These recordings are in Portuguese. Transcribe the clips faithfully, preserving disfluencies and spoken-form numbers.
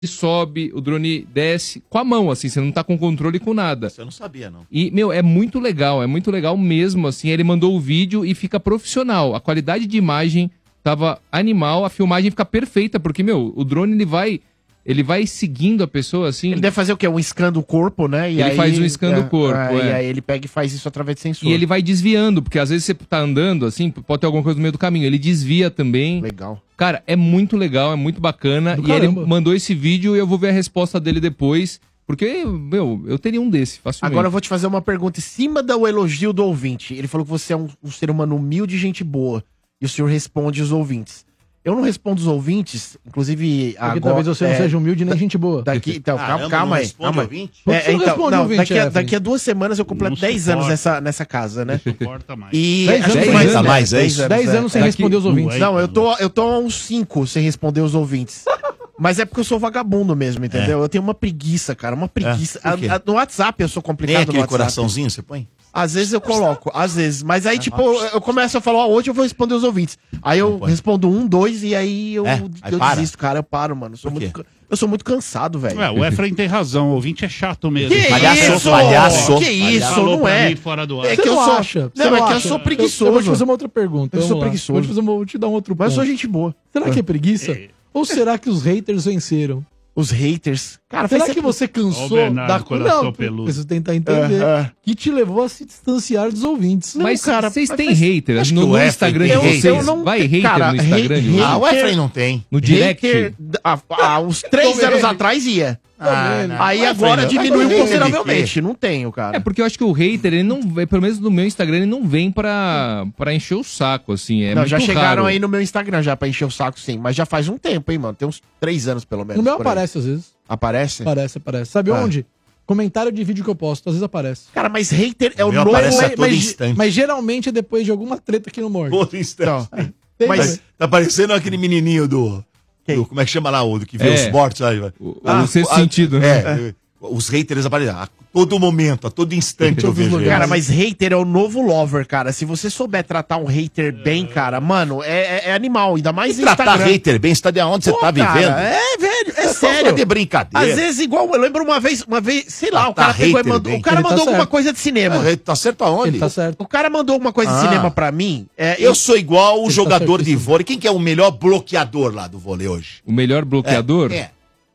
sobe, o drone desce com a mão, assim, você não tá com controle com nada. Você não sabia, não. E, meu, é muito legal, é muito legal mesmo, assim, ele mandou o vídeo e fica profissional. A qualidade de imagem tava animal, a filmagem fica perfeita, porque, meu, o drone, ele vai, ele vai seguindo a pessoa, assim... Ele deve fazer o quê? Um scan do corpo, né? E ele aí, faz um scan é, do corpo, é, é. E aí ele pega e faz isso através de sensor. E ele vai desviando, porque às vezes você tá andando, assim, pode ter alguma coisa no meio do caminho. Ele desvia também. Legal. Cara, é muito legal, é muito bacana. Do e ele caramba. mandou esse vídeo e eu vou ver a resposta dele depois. Porque, meu, eu teria um desse, facilmente. Agora eu vou te fazer uma pergunta em cima do elogio do ouvinte. Ele falou que você é um, um ser humano humilde e gente boa. E o senhor responde os ouvintes. Eu não respondo os ouvintes, inclusive... Porque talvez você não seja humilde nem gente boa. Daqui, então, Caramba, calma, calma não aí. responde Calma aí. ouvinte? Por que É, você não então, responde não, ouvinte, daqui, a, Efraim? daqui a duas semanas eu completo Não dez anos suporta. nessa, nessa casa, né? Suporta mais. E Dez anos a gente sem faz- responder. mais, é dez isso? dez é. anos sem Daqui- responder os ouvintes. Não, eu tô, eu tô há uns cinco sem responder os ouvintes. Mas é porque eu sou vagabundo mesmo, entendeu? Eu tenho uma preguiça, cara, uma preguiça. É, por quê? A- a- no WhatsApp eu sou Nem complicado no aquele WhatsApp. coraçãozinho você põe? Às vezes eu coloco, às vezes. Mas aí, tipo, eu, eu começo a falar, ó, hoje eu vou responder os ouvintes. Aí eu põe. respondo um, dois, e aí eu, É? Aí eu para? desisto, cara. Eu paro, mano. Eu sou, Por quê? muito, ca- eu sou muito cansado, velho. É, o Efraim tem razão, o ouvinte é chato mesmo. Que Palhaço, isso? palhaço. Que isso? Falou Não pra é. mim fora do ar. É Você que eu não sou. acha? Você Não, é que eu acha? sou Eu, preguiçoso. eu vou te fazer uma outra pergunta. Eu vamos sou lá. preguiçoso. Vou te, fazer uma- vou te dar um outro ponto. Mas eu sou gente boa. Será que é preguiça? É. Ou será que os haters venceram? Os haters. Cara, Será faz que tempo- você Ó cansou o Bernardo, da coração Não, peludo. preciso tentar entender. É, é. Que te levou a se distanciar dos ouvintes. Não, Mas, cara, vocês mas têm faz- haters acho no, que o no Efraim Instagram de tem vocês? haters. Eu não- Vai hater cara, no Instagram de hate- vocês? Ah, o Hater- Efraim não tem. No direct? Hater, há, há uns três Tô anos vendo. atrás ia. Ah, não. Aí O agora Efraim não- diminuiu Agora consideravelmente. Não tenho, cara. É porque eu acho que o hater, ele não vem, pelo menos no meu Instagram, ele não vem pra, pra encher o saco, assim. É não, muito já chegaram raro. aí no meu Instagram já pra encher o saco, sim. Mas já faz um tempo, hein, mano. Tem uns três anos, pelo menos. No meu por aí. aparece às vezes. Aparece? Aparece, aparece. Sabe Ah. onde? Comentário de vídeo que eu posto, às vezes aparece. Cara, mas hater é o, O meu novo... aparece a mas, todo mas- instante. mas geralmente é depois de alguma treta aqui no Morde. Todo instante. Não. Tem, mas- né? Tá parecendo aquele menininho do, Quem? do- como é que chama lá, o do que vê É. os mortos, sabe? O, Ah, o sexto a- sentido, né? É, os haters aparecem a todo momento, a todo instante eu Todos os vejo lugares. Cara, eles. mas hater é o novo lover, cara. Se você souber tratar um hater bem, cara, mano, é, é- é animal. Ainda mais E tratar hater bem, você tá de onde você Pô, tá cara, vivendo? É, velho, é Tá sério. de brincadeira. Às vezes, igual, eu lembro uma vez, uma vez, sei lá, o Tratar cara pegou e hater mandou. bem. O cara Ele tá mandou alguma certo. coisa de cinema. É, tá certo aonde? Ele tá certo. O cara mandou alguma coisa de Ah. cinema pra mim. É, Eu sou igual o Ele tá jogador de certíssimo. vôlei. Quem que é o melhor bloqueador lá do vôlei hoje? O melhor bloqueador? É.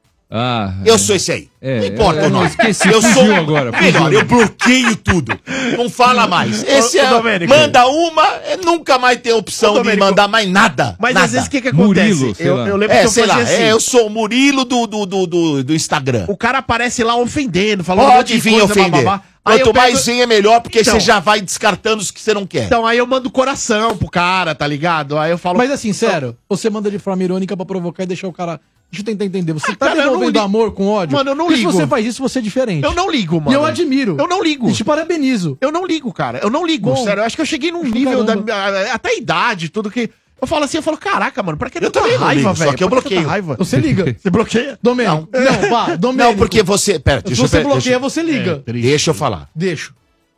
Ah, Eu sou esse aí. É, não importa eu- o nome. eu esqueci, eu fugiu sou agora, melhor, fugiu. eu bloqueio tudo. Não fala mais. Esse Ô, ô, é, Domênico. manda uma, é, nunca mais tem opção Ô, de Domênico. mandar mais nada. Mas nada. às vezes o que que acontece? Murilo, sei eu, lá. eu lembro É, que eu sei fazia lá, assim. é, eu sou o Murilo do, do, do, do, do Instagram. O cara aparece lá ofendendo, falando um monte Pode de vir coisa, ofender. bababá. Aí eu Quanto pego- mais vem é melhor, porque Então. você já vai descartando os que você não quer. Então, aí eu mando coração pro cara, tá ligado? Aí eu falo. Mas assim, sério, você manda de forma irônica pra provocar e deixar o cara... Deixa eu tentar entender. Você tá cara, eu não devolvendo ligo. amor com ódio? Mano, eu não Porque ligo. se você faz isso, você é diferente. Eu não ligo, mano. E eu admiro. Eu não ligo. E te parabenizo. Eu não ligo, cara. Eu não ligo, Bom, sério. Eu acho que eu cheguei num acho que nível da. caramba. Até a idade, tudo que. Eu falo assim, eu falo, caraca, mano, pra que Eu tanta também não raiva, ligo, velho? só que eu Pra tanta bloqueio. raiva? Você liga. Você bloqueia? Domênico. Não, pá, Domênico. Não, porque você... Pera, Se deixa eu... você pera, bloqueia, deixa, você liga. É, triste. deixa eu falar. Deixa.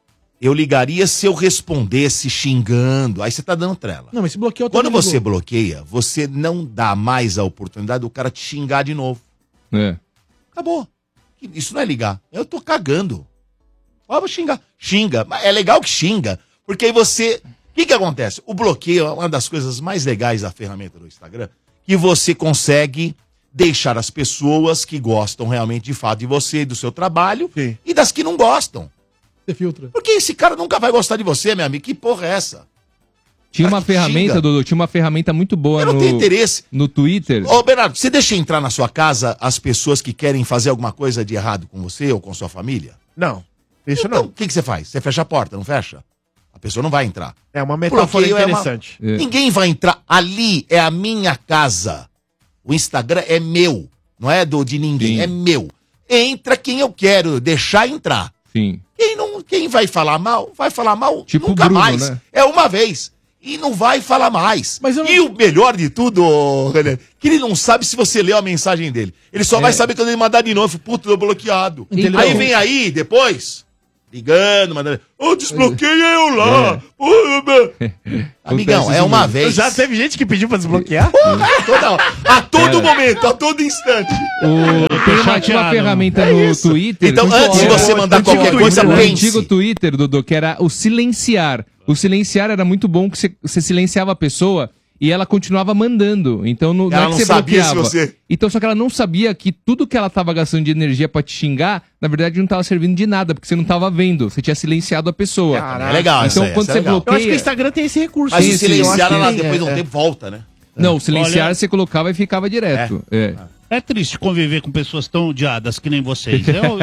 Eu ligaria se eu respondesse xingando. Aí você tá dando trela. Não, mas se bloqueia, eu Quando também você ligo. bloqueia, você não dá mais a oportunidade do cara te xingar de novo. É. Acabou. Isso não é ligar. Eu tô cagando. Ah, vou xingar. Xinga. Mas é legal que xinga. Porque aí você... O que que acontece? O bloqueio é uma das coisas mais legais da ferramenta do Instagram. Que você consegue deixar as pessoas que gostam realmente de fato de você, do seu trabalho, Sim. e das que não gostam. Você filtra. Porque esse cara nunca vai gostar de você, meu amigo. Que porra é essa? Tinha uma Cara que ferramenta, xinga. Dodô, tinha uma ferramenta muito boa Eu não no, tenho interesse. no Twitter. Ô, Bernardo, você deixa entrar na sua casa as pessoas que querem fazer alguma coisa de errado com você ou com sua família? Não. Isso Então, não. o que, que você faz? Você fecha a porta, não fecha? A pessoa não vai entrar. É uma metáfora Bloqueio é uma- interessante. É. Ninguém vai entrar. Ali é a minha casa. O Instagram é meu. Não é do de ninguém, Sim. é meu. Entra quem eu quero deixar entrar. Sim. Quem, não, quem vai falar mal, vai falar mal Tipo nunca o Bruno, mais. né? É uma vez. E não vai falar mais. Mas eu não- E o melhor de tudo, ô, René, que ele não sabe se você leu a mensagem dele. Ele só É. vai saber quando ele mandar de novo. Puto, eu bloqueado. Então- Aí vem aí, depois, Ligando, mandando. Ô, desbloqueia eu lá. Ô, meu. Amigão, é uma vez. Já teve gente que pediu pra desbloquear? Toda hora. A todo momento, a todo instante. O, tem uma, uma chateado. ferramenta É no isso. Twitter. Então, muito antes de boa. você mandar O antigo qualquer coisa, Twitter, pense. O antigo Twitter, Dudu, que era o silenciar. O silenciar era muito bom, que você, você silenciava a pessoa e ela continuava mandando. Então não, Ela não é que não você sabia se bloqueava. você- Então só que ela não sabia que tudo que ela tava gastando de energia pra te xingar, na verdade não tava servindo de nada, porque você não tava vendo. Você tinha silenciado a pessoa. É legal, essa Então aí, quando essa é você legal. Eu acho que o bloqueia... Instagram tem esse recurso. Mas Sim, o sim, eu silenciar, acho que ela tem, depois de um é, tempo volta, né? Não, o silenciar Olha- você colocava e ficava direto. É. É triste conviver com pessoas tão odiadas que nem vocês. Eu, eu-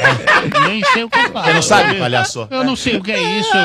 eu nem sei o que eu falo. Você não sabe, Eu- palhaço? Eu não sei o que é isso.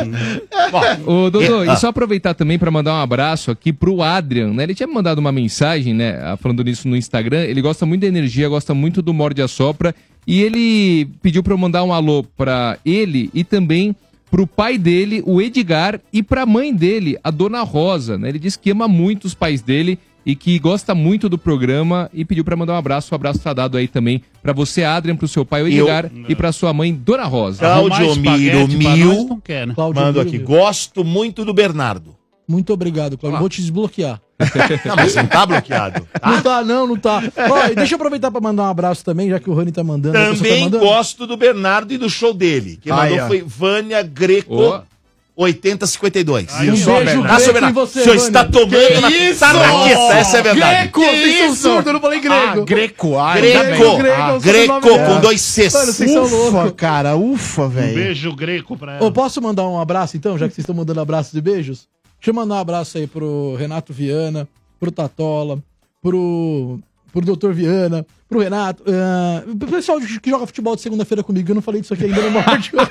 eu- Ô, Dodô, É, ah. e só aproveitar também pra mandar um abraço aqui pro Adrian, né? Ele tinha me mandado uma mensagem, né? ah, Falando nisso no Instagram. Ele gosta muito da energia, gosta muito do Morde a Sopra. E ele pediu pra eu mandar um alô pra ele e também pro pai dele, o Edgar, e pra mãe dele, a Dona Rosa, né? Ele disse que ama muito os pais dele e que gosta muito do programa e pediu pra mandar um abraço. O abraço tá dado aí também pra você, Adrian, pro seu pai, o Eu- Edgar, e pra sua mãe, Dona Rosa. Arrumar Cláudio Miro espaguete pra Mil nós não quer, né? Cláudio mando Miro, aqui. meu. Gosto muito do Bernardo. Muito obrigado, Cláudio. Vou te desbloquear. Não, mas não tá bloqueado. Não tá, não, não tá. Ó, e deixa eu aproveitar pra mandar um abraço também, já que o Rani tá mandando. a pessoa tá Também mandando. gosto do Bernardo e do show dele. Quem Aí, mandou ó. foi Vânia Greco. Ó. oitenta cinquenta e dois. Um beijo Ah, seu greco em Bernardo, você, o senhor Vânia. está tomando Que na isso? tarraqueta, essa é a verdade. Greco, vocês são surdos, eu não falei grego. Ah, Greco. Ah, ainda Greco, bem. Greco, Ah, eu sou Greco do nome dela. com dois Cs. Mano, vocês são Ufa, loucos. cara, ufa, Um velho. beijo greco pra ela. Ô, posso mandar um abraço então, já que vocês estão mandando abraços e beijos? Deixa eu mandar um abraço aí pro Renato Viana, pro Tatola, pro, pro doutor Viana, pro Renato, ah, pro pessoal que joga futebol de segunda-feira comigo. Eu não falei disso aqui ainda no morte hoje.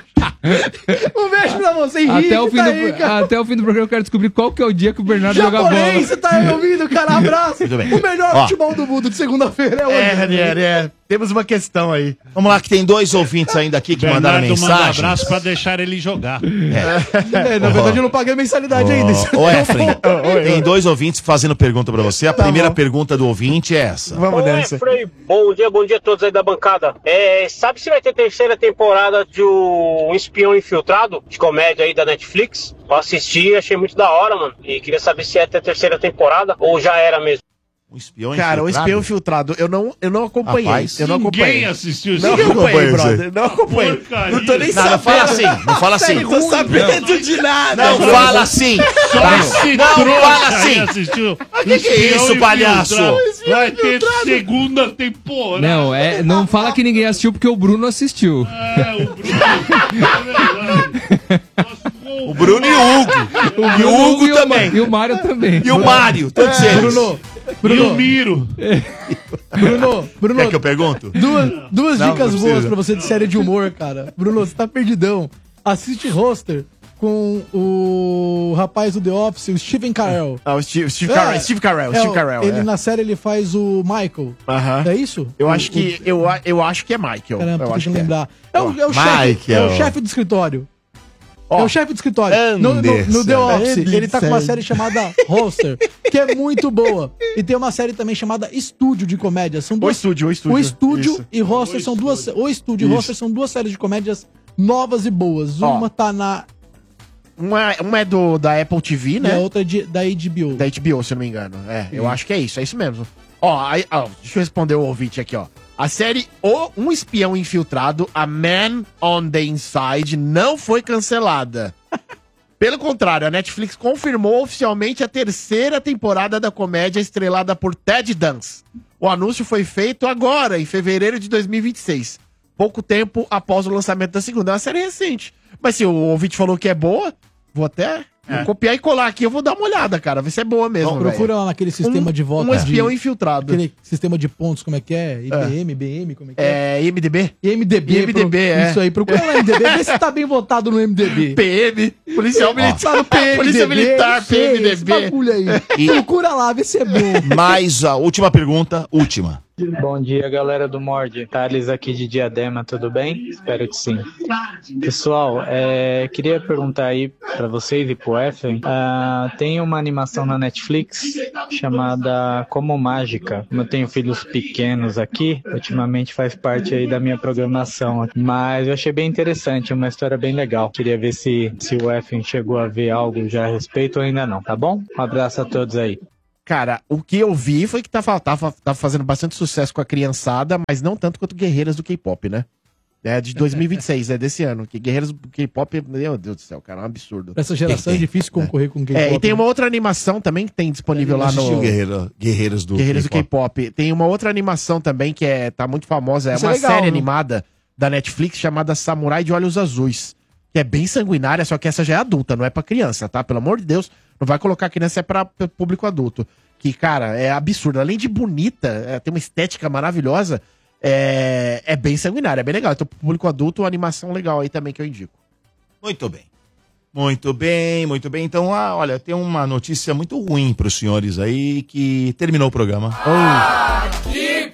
Um beijo pra você, Henrique. Até o, fim tá do, aí, cara. até o fim do programa eu quero descobrir qual que é o dia que o Bernardo joga bola. Japonês, você tá me ouvindo, cara? Abraço. Muito bem. O melhor Ó. futebol do mundo de segunda-feira é hoje. É, Ranieri, é. Temos uma questão aí. Vamos lá, que tem dois ouvintes ainda aqui que mandaram Bernardo manda mensagem. abraço pra deixar ele jogar. É, na verdade, eu não paguei a mensalidade ainda. Ô, ô, Efren, tem dois ouvintes fazendo pergunta pra você. A primeira bom. pergunta do ouvinte é essa. Vamos Ô, nessa. Efraim, bom dia, bom dia a todos aí da bancada. É, sabe se vai ter terceira temporada de Um Espião Infiltrado, de comédia aí da Netflix? Eu assisti, achei muito da hora, mano. E queria saber se ia ter terceira temporada ou já era mesmo. Um espião Cara, o infiltrado? espião filtrado, eu não, eu não acompanhei. Rapaz, eu não acompanhei. Ninguém assistiu isso. Não Ninguém acompanhei, acompanha isso aí. brother. Não acompanhei. Porcaria. Não tô nem Não, sabendo. não fala assim, não fala assim. Não tô sabendo de nada. Não brother. fala assim. Só esse Não trouxa fala aí assim. assistiu. que que é Espião isso, palhaço? Infiltrado. Vai ter segunda temporada. Não, é, não fala que ninguém assistiu porque o Bruno assistiu. É, o Bruno. É verdade. O Bruno e o Hugo. E o Hugo e o também. Ma- E o Mário também. E o Mário, todos eles. Bruno, E o Bruno, Miro. Bruno, Bruno, Quer que eu pergunto? duas, duas Não, dicas não boas precisa. pra você de série de humor, cara. Bruno, você tá perdidão. Assiste Roster com o rapaz do The Office, o Steven Carell. Ah, o Steve, Steve É, Carell. Steve Carell. é, Steve Carell. Ele é. na série ele faz o Michael. Aham. É isso? Eu O- acho que eu, a- eu acho que é Michael. Caramba, eu tô acho tentando que é. lembrar. É o, é o chefe, Michael. é o chefe do escritório. Ó, é o chefe do escritório. No, no- no Anderson. The Office, Anderson. ele tá com uma série chamada Roster, que é muito boa. E tem uma série também chamada Estúdio de Comédia. São O duas, Estúdio, o Estúdio. O Estúdio Isso. e Roster são duas. O Estúdio e Isso. Roster são duas séries de comédias novas e boas. Ó. Uma tá na. Uma, uma é do, da Apple T V, E a né? outra é de, da H B O. Da H B O, se eu não me engano. É, eu acho que é isso, é isso mesmo. Ó, aí, ó, deixa eu responder o ouvinte aqui, ó. A série O Um Espião Infiltrado, A Man on the Inside, não foi cancelada. Pelo contrário, a Netflix confirmou oficialmente a terceira temporada da comédia estrelada por Ted Danson. O anúncio foi feito agora, em fevereiro de dois mil e vinte e seis. Pouco tempo após o lançamento da segunda. É uma série recente. Mas se o ouvinte falou que é boa, vou até vou copiar e colar aqui. Eu vou dar uma olhada, cara. Ver se é boa mesmo. Bom, velho. procura lá naquele sistema um, de votos. Um espião de, infiltrado. aquele sistema de pontos, como é que é? I B M, B M, como é que é? É I M D B? I M D B. I M D B, é. Isso aí, procura lá no I M D B, vê se tá bem votado no I M D B. P M, Policial Militar. Tá no P M D B, Polícia Militar, sei, esse P M D B. bagulho aí. E- Procura lá, vê se é bom. Mais a última pergunta, última. Bom dia, galera do Mord. Thales aqui de Diadema, tudo bem? Espero que sim. Pessoal, é, queria perguntar aí pra vocês e pro Efren. Uh, tem uma animação na Netflix chamada Como Mágica. Como eu tenho filhos pequenos aqui, ultimamente faz parte aí da minha programação. Mas eu achei bem interessante, uma história bem legal. Queria ver se, se o Efren chegou a ver algo já a respeito ou ainda não, tá bom? Um abraço a todos aí. Cara, o que eu vi foi que tava, tava, tava fazendo bastante sucesso com a criançada, mas não tanto quanto Guerreiras do K-pop, né? É de dois mil e vinte e seis, é desse ano. Que Guerreiras do K-pop, meu Deus do céu, cara, é um absurdo. Pra essa geração é difícil concorrer com K-pop. É, e tem uma outra animação também que tem disponível lá no... Guerreiro, Guerreiras do Guerreiras do K-pop. Tem uma outra animação também que é, tá muito famosa, é Isso uma é legal, série né? animada da Netflix chamada Samurai de Olhos Azuis, que é bem sanguinária, só que essa já é adulta, não é pra criança, tá? Pelo amor de Deus, não vai colocar criança, é pra público adulto. Que, cara, é absurdo. Além de bonita, é, tem uma estética maravilhosa, é, é bem sanguinária, é bem legal. Então, pro público adulto, uma animação legal aí também que eu indico. Muito bem. Muito bem, muito bem. Então, ah, olha, tem uma notícia muito ruim pros senhores aí, que terminou o programa. Oh.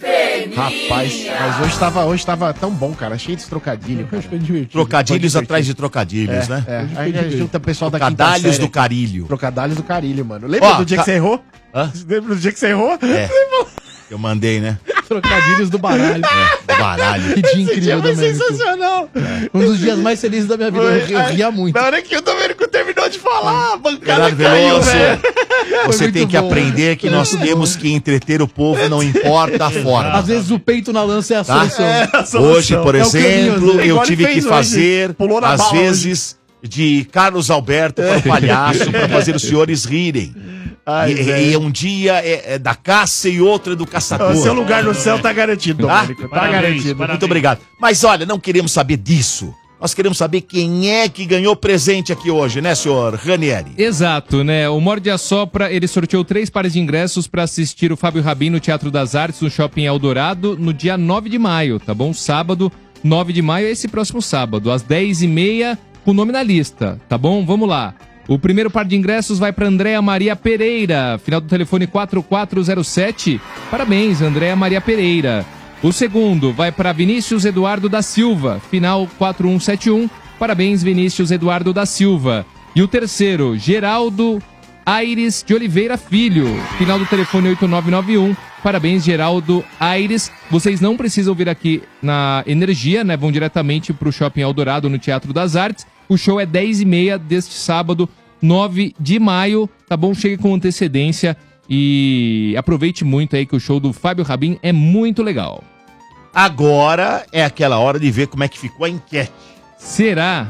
Rapaz, mas hoje tava, hoje tava tão bom, cara, cheio de trocadilho. Cara. Trocadilhos atrás de trocadilhos, é, né? É. Aí a gente junta o pessoal da quinta Trocadalhos série. do carilho. Trocadalhos do carilho, mano. Lembra Ó, do dia ca- que você errou? Hã? Lembra do dia que você errou? É. Eu mandei, né? Trocadilhos do baralho. É, do baralho. Que dia incrível da Foi sensacional. Um dos dias mais felizes da minha vida. Eu, eu ria muito. Na hora que o Domênico terminou de falar, a bancada Bernardo caiu, Veloso, velho. você muito tem que bom. aprender que nós temos que entreter o povo, não importa a forma. Às vezes o peito na lança é a Tá? solução. É, a solução. Hoje, por É o que eu exemplo, queria dizer. eu Igual tive ele que fez hoje. fazer, Pulou na às bala vezes, de Carlos Alberto para palhaço, para fazer os senhores rirem. Ai, e, velho. e um dia é, é da caça e outro é do caçador. O seu lugar no céu tá garantido, Tá? Domênico. Tá Parabéns, garantido. parabéns. Muito obrigado. Mas olha, não queremos saber disso. Nós queremos saber quem é que ganhou presente aqui hoje, né, senhor Ranieri? Exato, né? O Morde a Sopra, ele sorteou três pares de ingressos para assistir o Fábio Rabin no Teatro das Artes, no Shopping Eldorado, no dia nove de maio, tá bom? Sábado, nove de maio, é esse próximo sábado, às dez e meia, com o nome na lista, tá bom? Vamos lá. O primeiro par de ingressos vai para Andréa Maria Pereira, final do telefone quatro quatro zero sete. Parabéns, Andréa Maria Pereira. O segundo vai para Vinícius Eduardo da Silva, final quatro um sete um. Parabéns, Vinícius Eduardo da Silva. E o terceiro, Geraldo Aires de Oliveira Filho, final do telefone oito nove nove um. Parabéns, Geraldo Aires. Vocês não precisam vir aqui na Energia, né? Vão diretamente para o Shopping Eldorado, no Teatro das Artes. O show é dez e meia deste sábado, nove de maio, tá bom? Chegue com antecedência e aproveite muito aí que o show do Fábio Rabin é muito legal. Agora é aquela hora de ver como é que ficou a enquete. Será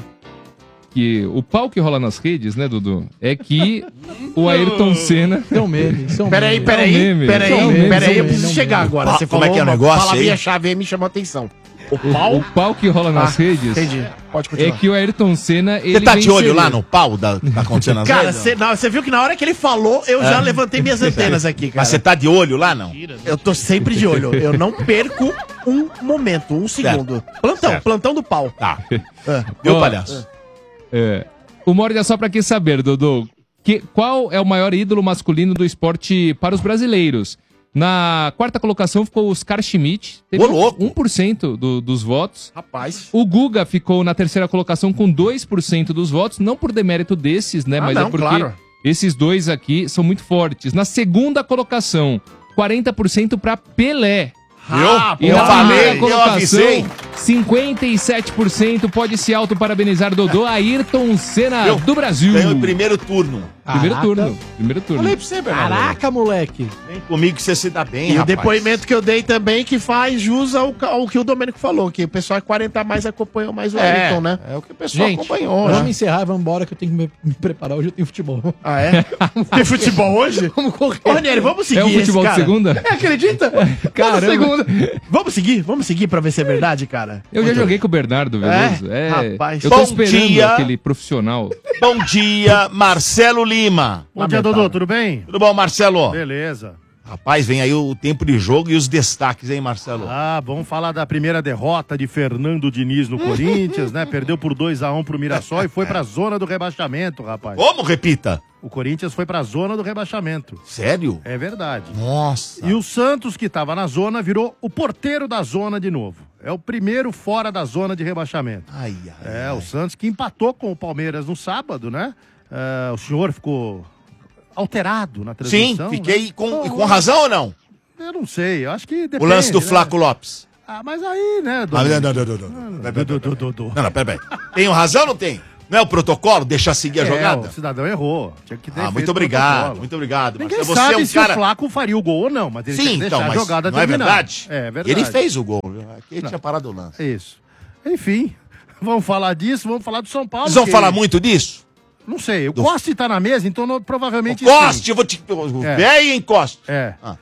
que o pau que rola nas redes, né, Dudu, é que o Ayrton Senna... Isso é um meme. Isso é um Peraí, meme. peraí, É um meme. peraí, É um meme, peraí, é um eu meme, preciso é um chegar meme. agora. Ah, Você como falou é que é o uma negócio aí? palavrinha-chave aí me chamou a atenção. O pau? O pau que rola nas Ah, redes Entendi. Pode é continuar. que o Ayrton Senna... Você tá de olho lá no pau da, que tá acontecendo nas Cara, redes? você não, você viu que na hora que ele falou, eu já levantei minhas antenas aqui, cara. Mas você tá de olho lá, não? Eu tô sempre de olho. Eu não perco um momento, um segundo. Plantão, Certo. plantão do pau. Tá. Ah. Viu, Ó, palhaço? É. O Morde é só pra quem saber, Dodô. Que, qual é o maior ídolo masculino do esporte para os brasileiros? Na quarta colocação ficou o Oscar Schmidt. Teve Ô, louco! um por cento do, dos votos. Rapaz. O Guga ficou na terceira colocação com dois por cento dos votos. Não por demérito desses, né? Ah, mas não, é porque claro. esses dois aqui são muito fortes. Na segunda colocação, quarenta por cento pra Pelé. Ah, E Eu na falei, primeira eu colocação, avisei. cinquenta e sete por cento pode se auto-parabenizar Dodô, Ayrton Senna Viu? do Brasil. Ganhou o primeiro turno. Primeiro Caraca. turno. Primeiro turno. Falei pra você, Bernardo. Caraca, moleque. Vem comigo que você se dá bem, E o rapaz. depoimento que eu dei também que faz jus ao, ao que o Domênico falou, que o pessoal é quarenta a mais acompanhou mais o É, Ayrton, né? é o que o pessoal Gente, acompanhou, vamos né? encerrar e vamos embora que eu tenho que me, me preparar. Hoje eu tenho futebol. Ah, é? Tem futebol hoje? Vamos correr. Ô, Ranieri, vamos seguir É o futebol esse de cara. segunda? É, acredita? Caramba. Toda segunda. Vamos seguir? Vamos seguir pra ver se é verdade, cara? Eu já joguei com o Bernardo Veloso. É? É, Rapaz. eu tô Bom esperando dia. aquele profissional. Bom dia, Marcelo Lima. Bom dia, Dodô, tudo bem? Tudo bom, Marcelo? Beleza. Rapaz, vem aí o tempo de jogo e os destaques, hein, Marcelo? Ah, vamos falar da primeira derrota de Fernando Diniz no Corinthians, né? Perdeu por dois a um pro Mirassol e foi pra zona do rebaixamento, rapaz. Como? Repita. O Corinthians foi pra zona do rebaixamamento. Sério? É verdade. Nossa. E o Santos, que tava na zona, virou o porteiro da zona de novo. É o primeiro fora da zona de rebaixamento. Ai, ai, É, ai. o Santos que empatou com o Palmeiras no sábado, né? É, o senhor ficou alterado na Sim, transmissão. fiquei né? com, com razão ou não? Eu não sei, eu acho que depende. O lance do né? Flaco Lopes. Ah, mas aí, né, Ah, Domênico? não, não, não, não, não. Pera, pera, Do- pera, do- do- do- Não, não, pera, pera. Tenho razão ou não tem? Não é o protocolo? Deixar seguir a É, jogada? o cidadão errou. Tinha que ter Ah, feito muito o obrigado, protocolo. muito obrigado. Ninguém Marcelo. sabe Você é um se cara... o Flaco faria o gol ou não, mas ele tinha Sim, que deixar então, a mas jogada não é terminar. verdade? É verdade. Ele fez o gol. viu? Aqui ele Não. tinha parado o lance. Isso. Enfim, vamos falar disso, vamos falar do São Paulo. Vocês vão que- falar muito disso? Não sei, o Do- Costa tá na mesa, então não- provavelmente Coste, eu vou te... É. Vem aí, encoste. É. Ah.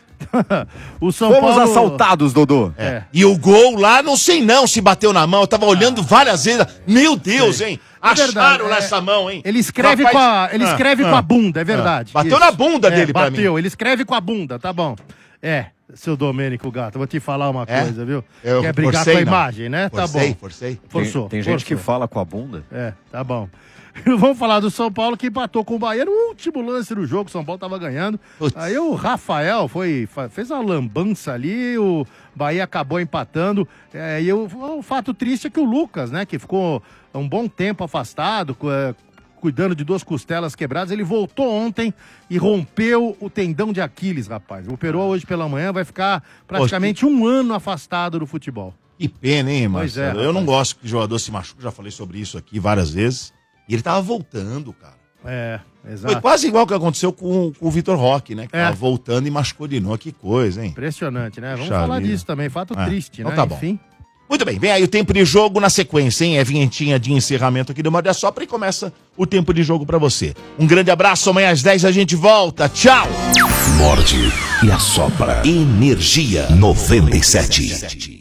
O São Fomos Paulo... assaltados, Dodô. É. E o gol lá, não sei não se bateu na mão. Eu tava olhando várias vezes. Meu Deus, hein? É Acharam verdade, lá é. essa mão, hein? Ele escreve, Rapaz- com, a, ele Ah, escreve ah, com a bunda, é verdade. ah. Bateu na bunda dele pra bateu, mim. ele escreve com a bunda, tá bom. É, seu Domênico Gato, vou te falar uma É? coisa, viu? Eu Quer brigar forcei, com a não. imagem, né? tá Forcei, bom. forcei. Forçou. Tem, tem gente que forçou. fala com a bunda. É, tá bom. Vamos falar do São Paulo que empatou com o Bahia no último lance do jogo. O São Paulo tava ganhando. Putz. Aí o Rafael foi, fa- fez uma lambança ali, o Bahia acabou empatando. É, e o, o fato triste é que o Lucas, né, que ficou um bom tempo afastado, cu- é, cuidando de duas costelas quebradas, ele voltou ontem e rompeu o tendão de Aquiles, rapaz. Operou hoje pela manhã, vai ficar praticamente um ano afastado do futebol. Que pena, hein, Pois é, Marcelo? Eu não rapaz. gosto que o jogador se machuque. Já falei sobre isso aqui várias vezes. E ele tava voltando, cara. É, exato. Foi quase igual que aconteceu com, com o Vitor Roque, né? Que É. tava voltando e machucou de novo. Que coisa, hein? Impressionante, né? Vamos Puxa falar vida. disso também. Fato É. triste, Então né? tá bom. Enfim. Muito bem, vem aí o tempo de jogo na sequência, hein? É vinhetinha de encerramento aqui do Morde a Sopra e começa o tempo de jogo pra você. Um grande abraço, amanhã às dez a gente volta. Tchau! Morde e assopra. Energia noventa e sete.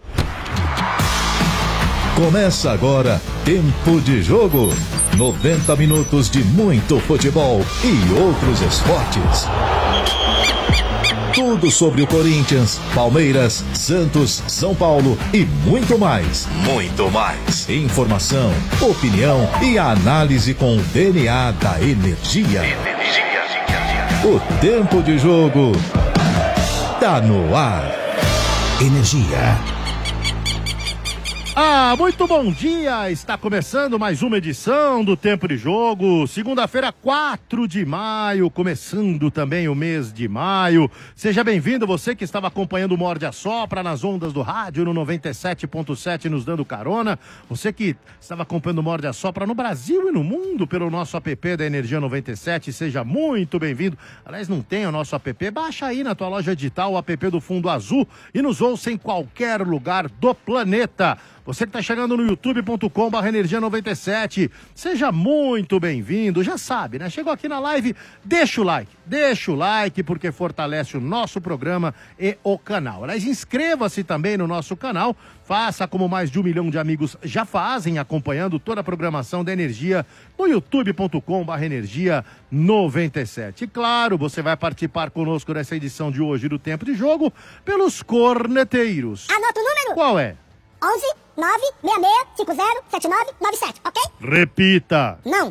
Começa agora Tempo de Jogo. noventa minutos de muito futebol e outros esportes. Tudo sobre o Corinthians, Palmeiras, Santos, São Paulo e muito mais. Muito mais. Informação, opinião e análise com o D N A da energia. O Tempo de Jogo tá no ar. Energia. Ah, muito bom dia! Está começando mais uma edição do Tempo de Jogo. Segunda-feira, quatro de maio, começando também o mês de maio. Seja bem-vindo, você que estava acompanhando o Morde a Sopra nas ondas do rádio no noventa e sete ponto sete, nos dando carona. Você que estava acompanhando o Morde a Sopra no Brasil e no mundo pelo nosso app da Energia noventa e sete, seja muito bem-vindo. Aliás, não tem o nosso app? Baixa aí na tua loja digital o app do Fundo Azul e nos ouça em qualquer lugar do planeta. Você que está chegando no youtube ponto com barra energia noventa e sete, seja muito bem-vindo. Já sabe, né? Chegou aqui na live, deixa o like. Deixa o like porque fortalece o nosso programa e o canal. Aliás, inscreva-se também no nosso canal. Faça como mais de um milhão de amigos já fazem, acompanhando toda a programação da Energia no youtube ponto com barra energia noventa e sete. E claro, você vai participar conosco dessa edição de hoje do Tempo de Jogo pelos corneteiros. Anota o número. Qual é? onze nove seis seis cinco zero sete nove nove sete, ok? Repita. Não.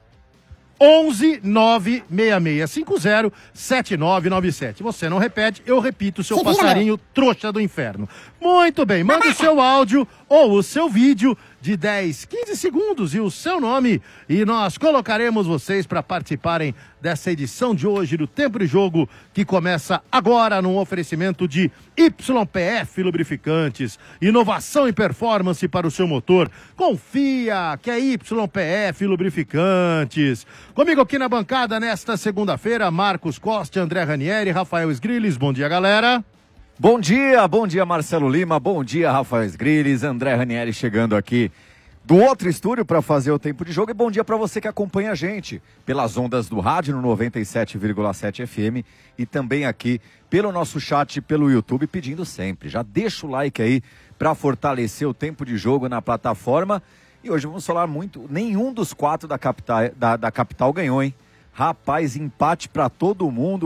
onze nove seis seis cinco zero sete nove nove sete. Você não repete, eu repito, seu Se vira, passarinho trouxa do inferno. Muito bem, mande o seu áudio ou o seu vídeo de dez, quinze segundos e o seu nome e nós colocaremos vocês para participarem dessa edição de hoje do Tempo de Jogo que começa agora num oferecimento de Y P F Lubrificantes, inovação e performance para o seu motor. Confia que é Y P F Lubrificantes. Comigo aqui na bancada nesta segunda-feira, Marcos Costa, André Ranieri, Rafael Sgrilles. Bom dia, galera. Bom dia, bom dia Marcelo Lima, bom dia Rafael Sgrilles, André Ranieri chegando aqui do outro estúdio para fazer o Tempo de Jogo e bom dia para você que acompanha a gente pelas ondas do rádio no noventa e sete vírgula sete F M e também aqui pelo nosso chat, pelo YouTube, pedindo sempre, já deixa o like aí para fortalecer o Tempo de Jogo na plataforma e hoje vamos falar muito, nenhum dos quatro da capital, da, da capital ganhou, hein? Rapaz, empate para todo mundo.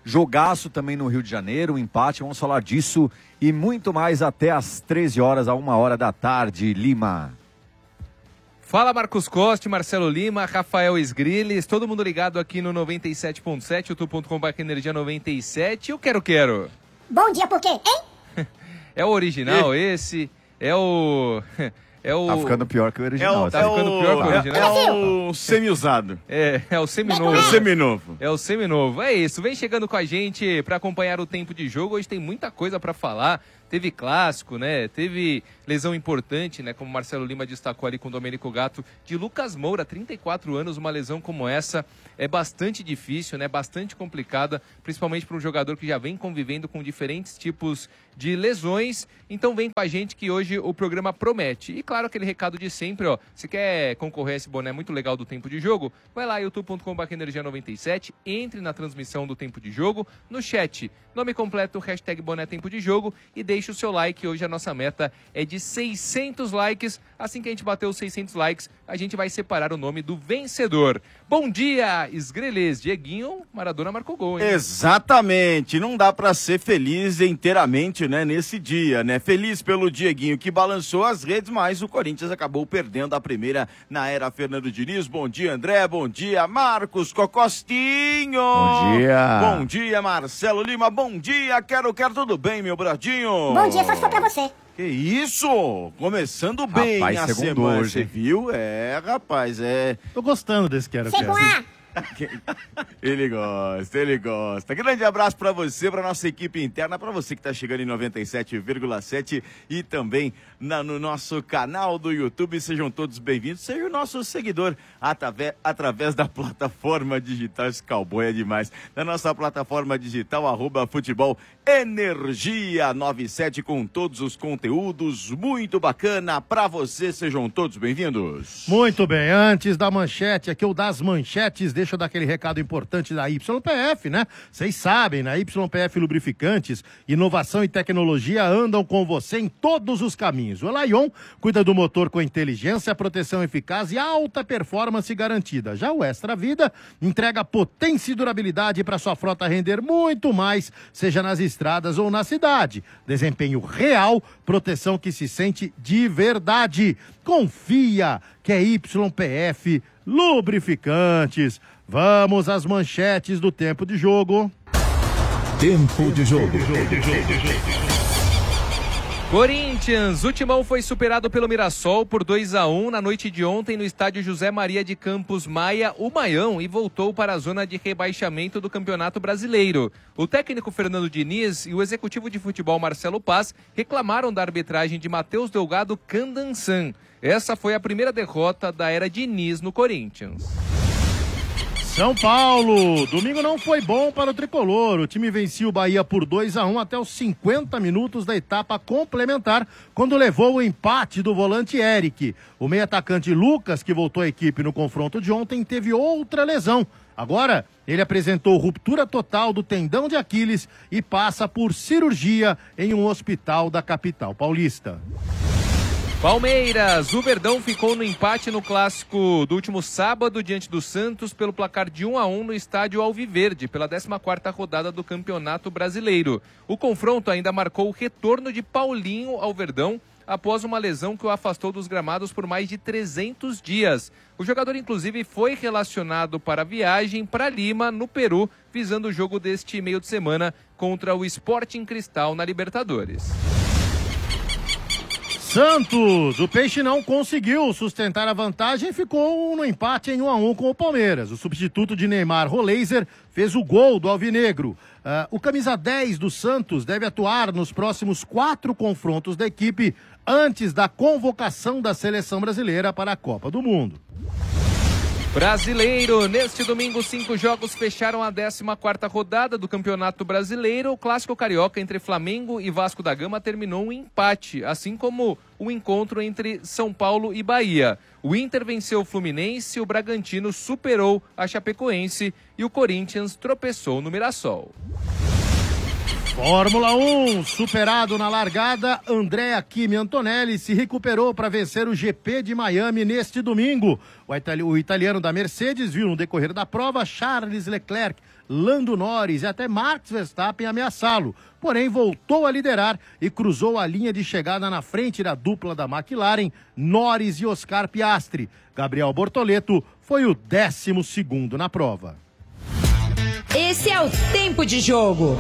Jogaço também no Rio de Janeiro, um empate, vamos falar disso e muito mais até às treze horas, a uma hora da tarde, Lima. Fala Marcos Costa, Marcelo Lima, Rafael Esgrilles, todo mundo ligado aqui no noventa e sete ponto sete, youtube ponto com barra energia noventa e sete. Eu quero, quero. Bom dia, por quê, hein? É o original, e... esse, é o... É o... Tá ficando pior que o original. É o, tá ficando é o... pior que o original. É o semi-usado. É, é o seminovo. É o seminovo. É o seminovo. É isso, vem chegando com a gente para acompanhar o tempo de jogo. Hoje tem muita coisa para falar. Teve clássico, né? Teve lesão importante, né? Como o Marcelo Lima destacou ali com o Domênico Gatto, de Lucas Moura, trinta e quatro anos, uma lesão como essa é bastante difícil, né? Bastante complicada, principalmente para um jogador que já vem convivendo com diferentes tipos de lesões. Então vem com a gente que hoje o programa promete. E claro, aquele recado de sempre, ó. Se quer concorrer a esse boné muito legal do Tempo de Jogo, vai lá, youtube ponto com barra energia noventa e sete, entre na transmissão do Tempo de Jogo, no chat, nome completo, hashtag boné Tempo de Jogo e deixe o seu like. Hoje a nossa meta é de seiscentos likes. Assim que a gente bater os seiscentos likes, a gente vai separar o nome do vencedor. Bom dia, Esgrilles. Dieguinho, Maradona marcou gol, hein? Exatamente. Não dá pra ser feliz inteiramente, né, nesse dia, né? Feliz pelo Dieguinho que balançou as redes, mas o Corinthians acabou perdendo a primeira na era Fernando Diniz. Bom dia, André. Bom dia, Marcos Cocostinho. Bom dia. Bom dia, Marcelo Lima. Bom dia. Quero, quero. Tudo bem, meu bradinho? Bom dia, só se for pra você. Que isso? Começando bem Rapaz, a segundo semana, hoje. você viu? É, rapaz, é... Tô gostando desse quero, quero. Seguá! Ele gosta, ele gosta. Grande abraço pra você, pra nossa equipe interna, pra você que tá chegando em noventa e sete vírgula sete e também na, no nosso canal do YouTube. Sejam todos bem-vindos. Seja o nosso seguidor através, através da plataforma digital. Esse cowboy é demais. Na nossa plataforma digital, arroba futebol energia noventa e sete, com todos os conteúdos. Muito bacana pra você. Sejam todos bem-vindos. Muito bem, antes da manchete aqui, ou das manchetes, deixa eu dar aquele recado importante da Y P F, né? Vocês sabem, né? Y P F Lubrificantes, inovação e tecnologia andam com você em todos os caminhos. O Lion cuida do motor com inteligência, proteção eficaz e alta performance garantida. Já o Extra Vida entrega potência e durabilidade para sua frota render muito mais, seja nas estradas ou na cidade. Desempenho real, proteção que se sente de verdade. Confia que é Y P F Lubrificantes. Vamos às manchetes do Tempo de Jogo. Tempo de jogo. Corinthians, o Timão foi superado pelo Mirassol por dois a um na noite de ontem no estádio José Maria de Campos Maia, o Maião, e voltou para a zona de rebaixamento do Campeonato Brasileiro. O técnico Fernando Diniz e o executivo de futebol Marcelo Paz reclamaram da arbitragem de Matheus Delgado Candansan. Essa foi a primeira derrota da era Diniz no Corinthians. São Paulo, domingo não foi bom para o tricolor. O time vencia o Bahia por dois a um até os cinquenta minutos da etapa complementar, quando levou o empate do volante Eric. O meio-atacante Lucas, que voltou à equipe no confronto de ontem, teve outra lesão. Agora, ele apresentou ruptura total do tendão de Aquiles e passa por cirurgia em um hospital da capital paulista. Palmeiras, o Verdão ficou no empate no clássico do último sábado diante do Santos pelo placar de um a um no estádio Alviverde, pela décima quarta rodada do Campeonato Brasileiro. O confronto ainda marcou o retorno de Paulinho ao Verdão após uma lesão que o afastou dos gramados por mais de trezentos dias. O jogador, inclusive, foi relacionado para a viagem para Lima, no Peru, visando o jogo deste meio de semana contra o Sporting Cristal na Libertadores. Santos, o Peixe não conseguiu sustentar a vantagem e ficou no empate em um a um com o Palmeiras. O substituto de Neymar, Roleiser, fez o gol do Alvinegro. Uh, o camisa dez do Santos deve atuar nos próximos quatro confrontos da equipe antes da convocação da seleção brasileira para a Copa do Mundo. Brasileiro, neste domingo, cinco jogos fecharam a décima quarta rodada do Campeonato Brasileiro. O clássico carioca entre Flamengo e Vasco da Gama terminou um empate, assim como o encontro entre São Paulo e Bahia. O Inter venceu o Fluminense, o Bragantino superou a Chapecoense e o Corinthians tropeçou no Mirassol. Fórmula um, superado na largada, Andrea Kimi Antonelli se recuperou para vencer o G P de Miami neste domingo. O, itali- o italiano da Mercedes viu no decorrer da prova Charles Leclerc, Lando Norris e até Max Verstappen ameaçá-lo. Porém, voltou a liderar e cruzou a linha de chegada na frente da dupla da McLaren, Norris e Oscar Piastri. Gabriel Bortoleto foi o décimo segundo na prova. Esse é o Tempo de Jogo.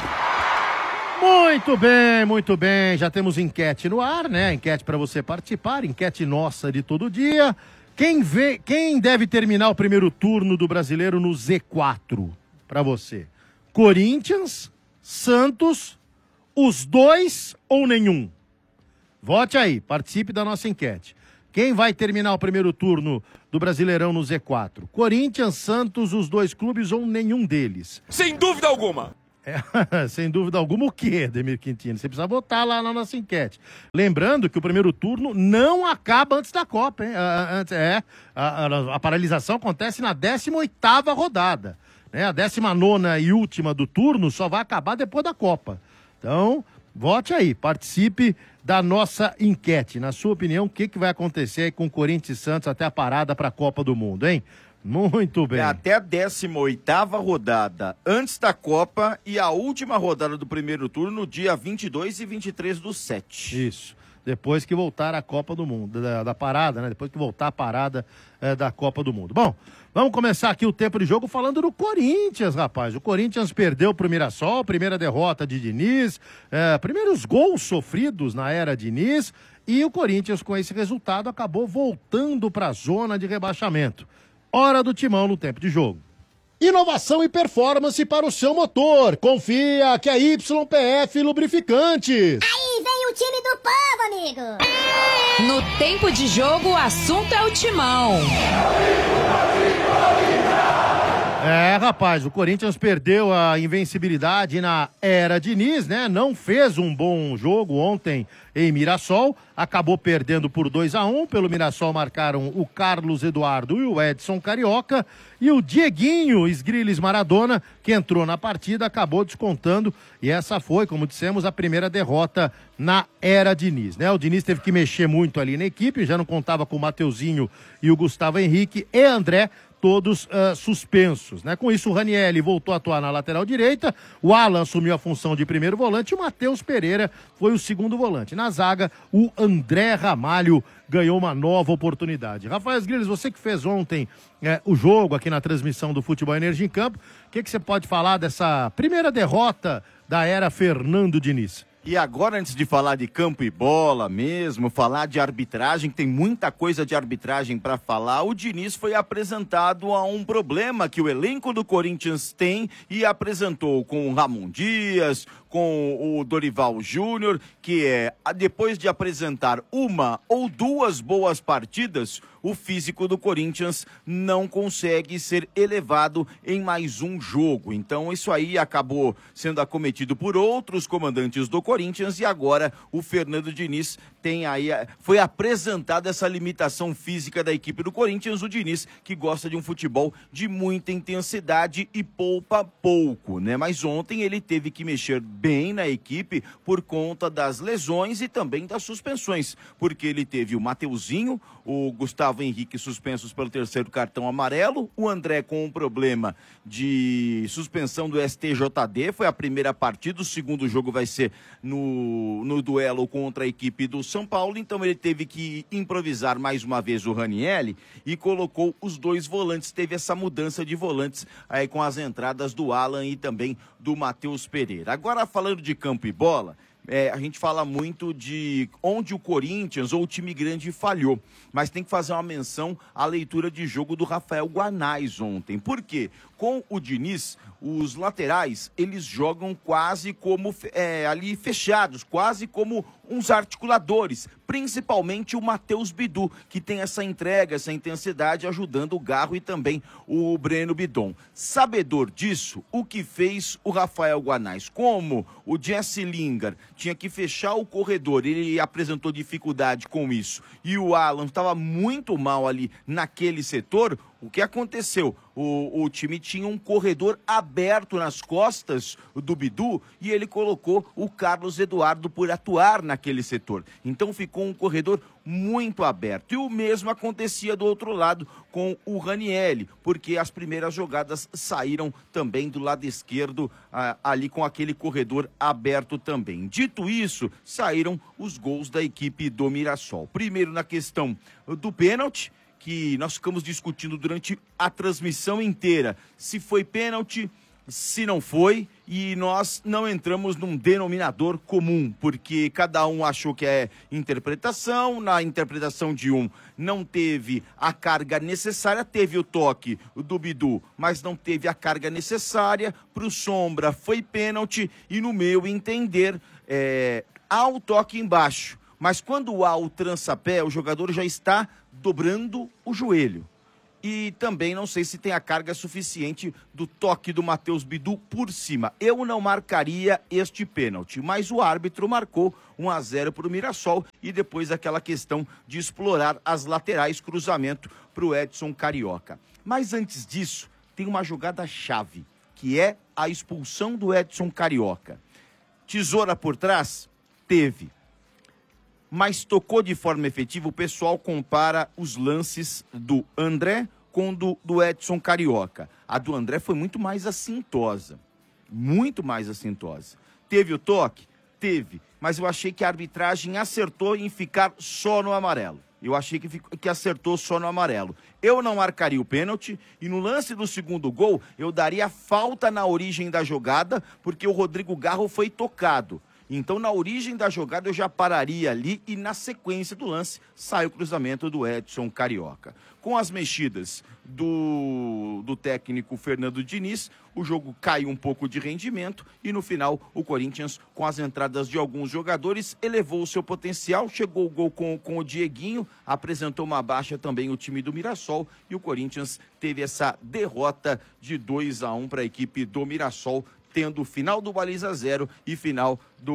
Muito bem, muito bem. Já temos enquete no ar, né? Enquete para você participar, enquete nossa de todo dia. Quem vê, quem deve terminar o primeiro turno do Brasileiro no Z quatro para você? Corinthians, Santos, os dois ou nenhum? Vote aí, participe da nossa enquete. Quem vai terminar o primeiro turno do Brasileirão no Z quatro? Corinthians, Santos, os dois clubes ou nenhum deles? Sem dúvida alguma. É, sem dúvida alguma o quê, Ademir Quintino? Você precisa botar lá na nossa enquete. Lembrando que o primeiro turno não acaba antes da Copa, hein? A, antes, é, a, a, a paralisação acontece na décima oitava rodada. Né? A décima nona e última do turno só vai acabar depois da Copa. Então, vote aí, participe da nossa enquete. Na sua opinião, o que, que vai acontecer aí com o Corinthians e Santos até a parada para a Copa do Mundo, hein? Muito bem. É até a décima oitava rodada antes da Copa e a última rodada do primeiro turno no dia vinte e dois e vinte e três do sete. Isso. Depois que voltar a Copa do Mundo, da, da parada, né? Depois que voltar a parada é, da Copa do Mundo. Bom, vamos começar aqui o tempo de jogo falando do Corinthians, rapaz. O Corinthians perdeu pro Mirassol, primeira derrota de Diniz, é, primeiros gols sofridos na era Diniz, e o Corinthians, com esse resultado, acabou voltando para a zona de rebaixamento. Hora do Timão no tempo de jogo. Inovação e performance para o seu motor. Confia que é Y P F Lubrificantes. Aí vem o time do povo, amigo. No Tempo de Jogo, o assunto é o Timão. É, rapaz, o Corinthians perdeu a invencibilidade na era Diniz, né? Não fez um bom jogo ontem em Mirassol, acabou perdendo por dois a um. Pelo Mirassol marcaram o Carlos Eduardo e o Edson Carioca, e o Dieguinho Esgriles Maradona, que entrou na partida, acabou descontando, e essa foi, como dissemos, a primeira derrota na era Diniz, né? O Diniz teve que mexer muito ali na equipe, já não contava com o Mateuzinho e o Gustavo Henrique e André, todos uh, suspensos, né? Com isso, o Ranieri voltou a atuar na lateral direita, o Alan assumiu a função de primeiro volante e o Matheus Pereira foi o segundo volante. Na zaga, o André Ramalho ganhou uma nova oportunidade. Rafael Griles, você que fez ontem eh, o jogo aqui na transmissão do Futebol Energia em Campo, o que, que você pode falar dessa primeira derrota da era Fernando Diniz? E agora, antes de falar de campo e bola mesmo, falar de arbitragem, tem muita coisa de arbitragem para falar, o Diniz foi apresentado a um problema que o elenco do Corinthians tem e apresentou com o Ramon Dias, com o Dorival Júnior, que é, depois de apresentar uma ou duas boas partidas, o físico do Corinthians não consegue ser elevado em mais um jogo. Então isso aí acabou sendo acometido por outros comandantes do Corinthians e agora o Fernando Diniz tem aí, foi apresentada essa limitação física da equipe do Corinthians, o Diniz que gosta de um futebol de muita intensidade e poupa pouco, né? Mas ontem ele teve que mexer bem na equipe por conta das lesões e também das suspensões, porque ele teve o Mateuzinho, o Gustavo Henrique suspensos pelo terceiro cartão amarelo, o André com um problema de suspensão do S T J D, foi a primeira partida, o segundo jogo vai ser no, no duelo contra a equipe do São Paulo, então ele teve que improvisar mais uma vez o Ranieri e colocou os dois volantes, teve essa mudança de volantes aí com as entradas do Alan e também do Matheus Pereira. Agora falando de campo e bola, É, a gente fala muito de onde o Corinthians ou o time grande falhou, mas tem que fazer uma menção à leitura de jogo do Rafael Guanais ontem. Por quê? Com o Diniz, os laterais, eles jogam quase como é, ali fechados, quase como uns articuladores, principalmente o Matheus Bidu, que tem essa entrega, essa intensidade, ajudando o Garro e também o Breno Bidon. Sabedor disso, o que fez o Rafael Guanais? Como o Jesse Lingard tinha que fechar o corredor, ele apresentou dificuldade com isso, e o Alan estava muito mal ali naquele setor, O que aconteceu? O, o time tinha um corredor aberto nas costas do Bidu e ele colocou o Carlos Eduardo por atuar naquele setor. Então ficou um corredor muito aberto. E o mesmo acontecia do outro lado com o Ranieri, porque as primeiras jogadas saíram também do lado esquerdo, ah, ali com aquele corredor aberto também. Dito isso, saíram os gols da equipe do Mirassol. Primeiro na questão do pênalti, que nós ficamos discutindo durante a transmissão inteira se foi pênalti, se não foi, e nós não entramos num denominador comum, porque cada um achou que é interpretação, na interpretação de um não teve a carga necessária, teve o toque do Bidu, mas não teve a carga necessária, para o Sombra foi pênalti, e no meu entender, é, há o toque embaixo, mas quando há o trançapé, o jogador já está dobrando o joelho. E também não sei se tem a carga suficiente do toque do Matheus Bidu por cima. Eu não marcaria este pênalti, mas o árbitro marcou um a zero para o Mirassol e depois aquela questão de explorar as laterais, cruzamento para o Edson Carioca. Mas antes disso, tem uma jogada-chave, que é a expulsão do Edson Carioca. Tesoura por trás? Teve. Mas tocou de forma efetiva, o pessoal compara os lances do André com do, do Edson Carioca. A do André foi muito mais assintosa, muito mais assintosa. Teve o toque? Teve, mas eu achei que a arbitragem acertou em ficar só no amarelo. Eu achei que, ficou, que acertou só no amarelo. Eu não marcaria o pênalti e no lance do segundo gol eu daria falta na origem da jogada, porque o Rodrigo Garro foi tocado. Então, na origem da jogada, eu já pararia ali e, na sequência do lance, sai o cruzamento do Edson Carioca. Com as mexidas do, do técnico Fernando Diniz, o jogo caiu um pouco de rendimento e, no final, o Corinthians, com as entradas de alguns jogadores, elevou o seu potencial, chegou o gol com, com o Dieguinho, apresentou uma baixa também o time do Mirassol e o Corinthians teve essa derrota de dois a um para a equipe do Mirassol, tendo o final do Baliza Zero e final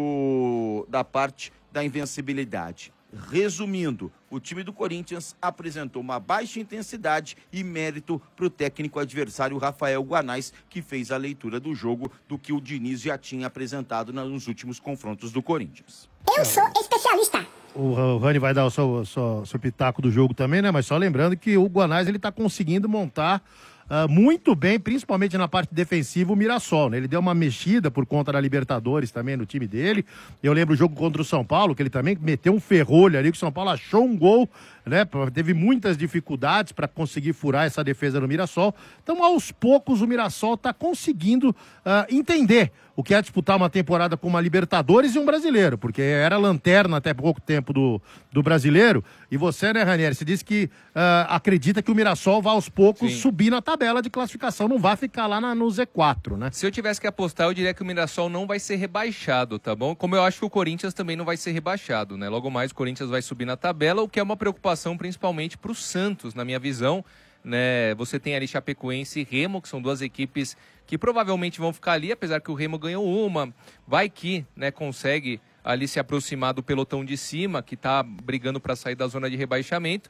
do, da parte da invencibilidade. Resumindo, o time do Corinthians apresentou uma baixa intensidade e mérito para o técnico adversário Rafael Guanais, que fez a leitura do jogo do que o Diniz já tinha apresentado nos últimos confrontos do Corinthians. Eu sou especialista. O Rani vai dar o seu, seu, seu pitaco do jogo também, né? Mas só lembrando que o Guanais ele tá conseguindo montar Uh, muito bem, principalmente na parte defensiva, o Mirassol, né? Ele deu uma mexida por conta da Libertadores também no time dele. Eu lembro o jogo contra o São Paulo, que ele também meteu um ferrolho ali, que o São Paulo achou um gol, né? Teve muitas dificuldades para conseguir furar essa defesa do Mirassol. Então, aos poucos, o Mirassol está conseguindo uh, entender o que é disputar uma temporada com uma Libertadores e um brasileiro, porque era lanterna até pouco tempo do, do brasileiro. E você, né, Ranieri, você disse que uh, acredita que o Mirassol vai aos poucos Sim. subir na tabela de classificação, não vai ficar lá na, no Z quatro, né? Se eu tivesse que apostar, eu diria que o Mirassol não vai ser rebaixado, tá bom? Como eu acho que o Corinthians também não vai ser rebaixado, né? Logo mais o Corinthians vai subir na tabela, o que é uma preocupação principalmente para o Santos, na minha visão, né? Você tem ali Chapecoense e Remo, que são duas equipes que provavelmente vão ficar ali, apesar que o Remo ganhou uma, vai que, né, consegue ali se aproximar do pelotão de cima, que está brigando para sair da zona de rebaixamento,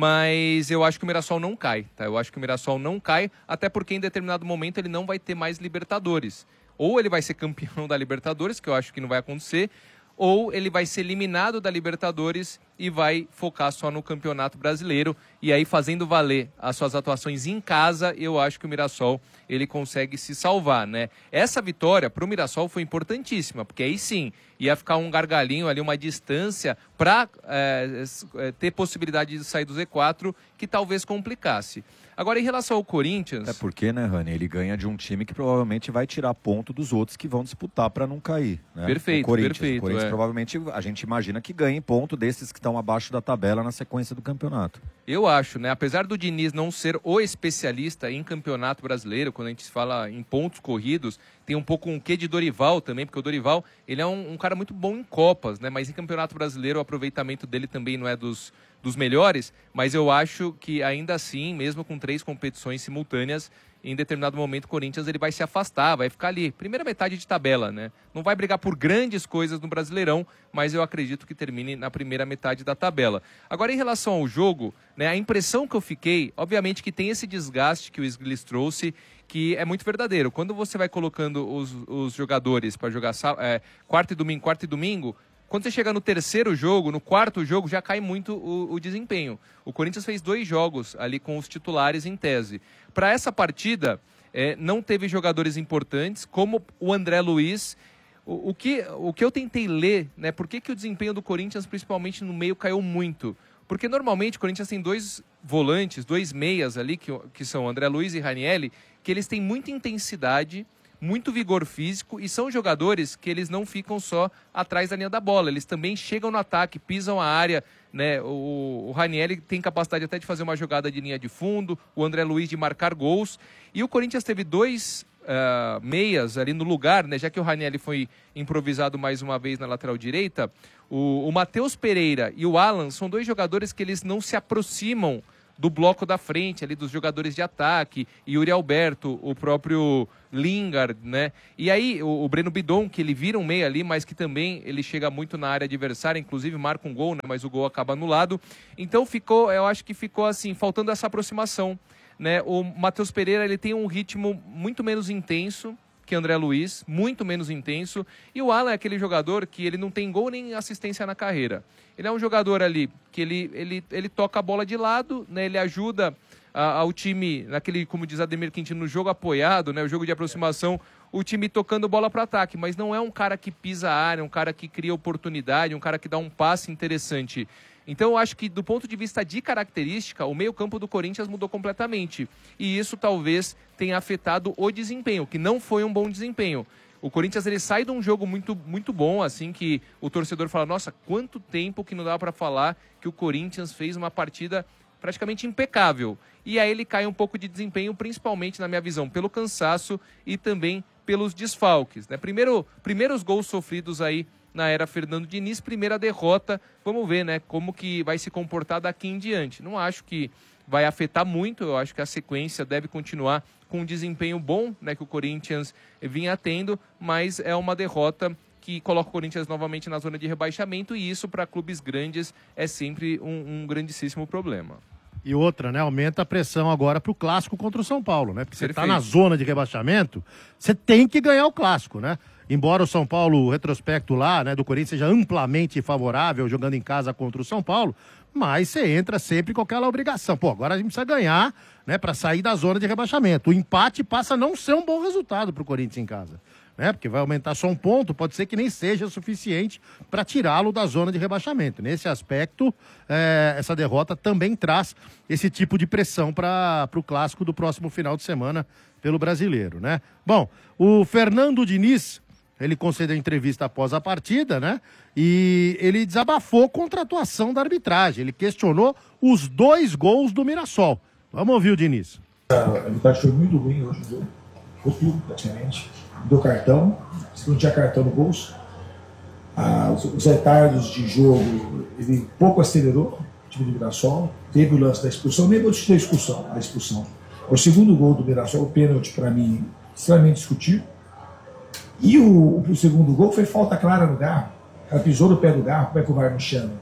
mas eu acho que o Mirassol não cai, tá? Eu acho que o Mirassol não cai, até porque em determinado momento ele não vai ter mais Libertadores. Ou ele vai ser campeão da Libertadores, que eu acho que não vai acontecer, ou ele vai ser eliminado da Libertadores e vai focar só no Campeonato Brasileiro. E aí, fazendo valer as suas atuações em casa, eu acho que o Mirassol ele consegue se salvar, né? Essa vitória para o Mirassol foi importantíssima, porque aí sim ia ficar um gargalinho ali, uma distância para é, ter possibilidade de sair do Z quatro, que talvez complicasse. Agora, em relação ao Corinthians... É porque, né, Rani, ele ganha de um time que provavelmente vai tirar ponto dos outros que vão disputar para não cair. Né? Perfeito, o Corinthians, perfeito. O Corinthians é. provavelmente, a gente imagina que ganhe ponto desses que estão abaixo da tabela na sequência do campeonato. Eu acho, né? Apesar do Diniz não ser o especialista em campeonato brasileiro, quando a gente fala em pontos corridos, tem um pouco um quê de Dorival também, porque o Dorival, ele é um, um cara muito bom em Copas, né? Mas em campeonato brasileiro o aproveitamento dele também não é dos, dos melhores, mas eu acho que ainda assim, mesmo com três competições simultâneas, em determinado momento o Corinthians ele vai se afastar, vai ficar ali, primeira metade de tabela, né? Não vai brigar por grandes coisas no Brasileirão, mas eu acredito que termine na primeira metade da tabela. Agora, em relação ao jogo, né, a impressão que eu fiquei, obviamente que tem esse desgaste que o Sglis trouxe, que é muito verdadeiro. Quando você vai colocando os, os jogadores para jogar é, quarta e domingo, quarta e domingo, quando você chega no terceiro jogo, no quarto jogo, já cai muito o, o desempenho. O Corinthians fez dois jogos ali com os titulares em tese. Para essa partida, é, não teve jogadores importantes, como o André Luiz. O, o, que, o que eu tentei ler, né, por que, que o desempenho do Corinthians, principalmente no meio, caiu muito? Porque normalmente o Corinthians tem dois volantes, dois meias ali, que, que são André Luiz e Ranieri, que eles têm muita intensidade, muito vigor físico e são jogadores que eles não ficam só atrás da linha da bola, eles também chegam no ataque, pisam a área, né? O, o Ranieri tem capacidade até de fazer uma jogada de linha de fundo, o André Luiz de marcar gols, e o Corinthians teve dois uh, meias ali no lugar, né? Já que o Ranieri foi improvisado mais uma vez na lateral direita, o, o Matheus Pereira e o Alan são dois jogadores que eles não se aproximam do bloco da frente, ali dos jogadores de ataque, Yuri Alberto, o próprio Lingard, né? E aí o, o Breno Bidon, que ele vira um meia ali, mas que também ele chega muito na área adversária, inclusive marca um gol, né? Mas o gol acaba anulado. Então ficou, eu acho que ficou assim, faltando essa aproximação, né? O Matheus Pereira, ele tem um ritmo muito menos intenso que André Luiz, muito menos intenso, e o Alan é aquele jogador que ele não tem gol nem assistência na carreira. Ele é um jogador ali que ele, ele, ele toca a bola de lado, né? Ele ajuda a, ao time, naquele, como diz Ademir Quintino, no jogo apoiado, né? O jogo de aproximação, o time tocando bola para ataque, mas não é um cara que pisa a área, um cara que cria oportunidade, um cara que dá um passe interessante. Então eu acho que do ponto de vista de característica, o meio-campo do Corinthians mudou completamente. E isso talvez tenha afetado o desempenho, que não foi um bom desempenho. O Corinthians ele sai de um jogo muito, muito bom, assim, que o torcedor fala, nossa, quanto tempo que não dá para falar que o Corinthians fez uma partida praticamente impecável. E aí ele cai um pouco de desempenho, principalmente na minha visão, pelo cansaço e também pelos desfalques, né? Primeiro, primeiros gols sofridos aí na era Fernando Diniz, primeira derrota, vamos ver, né, como que vai se comportar daqui em diante. Não acho que vai afetar muito, eu acho que a sequência deve continuar com um desempenho bom, né, que o Corinthians vinha tendo, mas é uma derrota que coloca o Corinthians novamente na zona de rebaixamento e isso para clubes grandes é sempre um, um grandíssimo problema. E outra, né? Aumenta a pressão agora pro clássico contra o São Paulo, né? Porque você tá Perfeito. na zona de rebaixamento, você tem que ganhar o clássico, né? Embora o São Paulo, o retrospecto lá, né, do Corinthians seja amplamente favorável jogando em casa contra o São Paulo, mas você entra sempre com aquela obrigação. Pô, agora a gente precisa ganhar, né, para sair da zona de rebaixamento. O empate passa a não ser um bom resultado pro Corinthians em casa, né? Porque vai aumentar só um ponto, pode ser que nem seja suficiente para tirá-lo da zona de rebaixamento. Nesse aspecto, é, essa derrota também traz esse tipo de pressão para o clássico do próximo final de semana pelo Brasileiro, né? Bom, o Fernando Diniz, ele concedeu entrevista após a partida, né? E ele desabafou contra a atuação da arbitragem. Ele questionou os dois gols do Mirassol. Vamos ouvir o Diniz. A arbitragem foi muito ruim hoje no jogo. Ficou tudo, praticamente. Deu cartão. Se não tinha cartão no bolso. Ah, os, os retardos de jogo, ele pouco acelerou o time do Mirassol. Teve o lance da expulsão. Nem vou discutir a expulsão. A expulsão. O segundo gol do Mirassol, o pênalti, para mim, extremamente discutível. E o, o segundo gol foi falta clara no Garro. Ela pisou no pé do Garro, como é que o V A R não chama?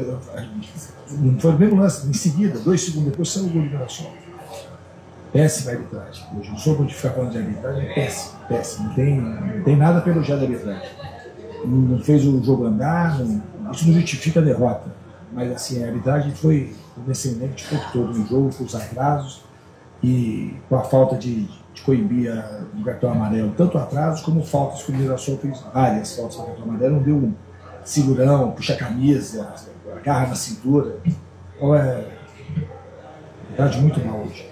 Foi o mesmo lance, em seguida, dois segundos depois, saiu o gol de Mirassol. Péssima arbitragem. Hoje não sou muito de ficar falando de arbitragem, é péssimo, péssimo. Não tem, não tem nada para elogiar da arbitragem. Não fez o jogo andar, não, isso não justifica a derrota. Mas assim, a arbitragem foi condescendente o tempo todo no jogo, com os atrasos e com a falta de. de coibir o cartão amarelo, tanto atrasos como faltas que o Mirassol fez, várias faltas no cartão amarelo, não deu um segurão, puxa a camisa, agarra na cintura. Então é verdade muito mal hoje.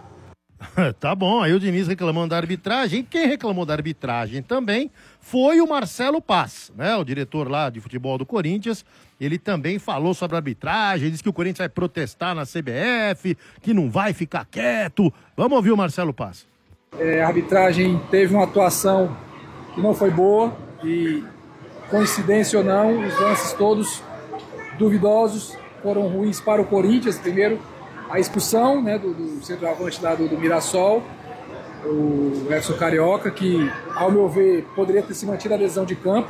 Tá bom, aí o Diniz reclamando da arbitragem, e quem reclamou da arbitragem também foi o Marcelo Paz, né, o diretor lá de futebol do Corinthians. Ele também falou sobre a arbitragem, disse que o Corinthians vai protestar na C B F, que não vai ficar quieto. Vamos ouvir o Marcelo Paz. É, a arbitragem teve uma atuação que não foi boa e, coincidência ou não, os lances todos duvidosos foram ruins para o Corinthians. Primeiro, a expulsão, né, do, do centroavante lá do, do Mirassol o Edson Carioca, que, ao meu ver, poderia ter se mantido a decisão de campo.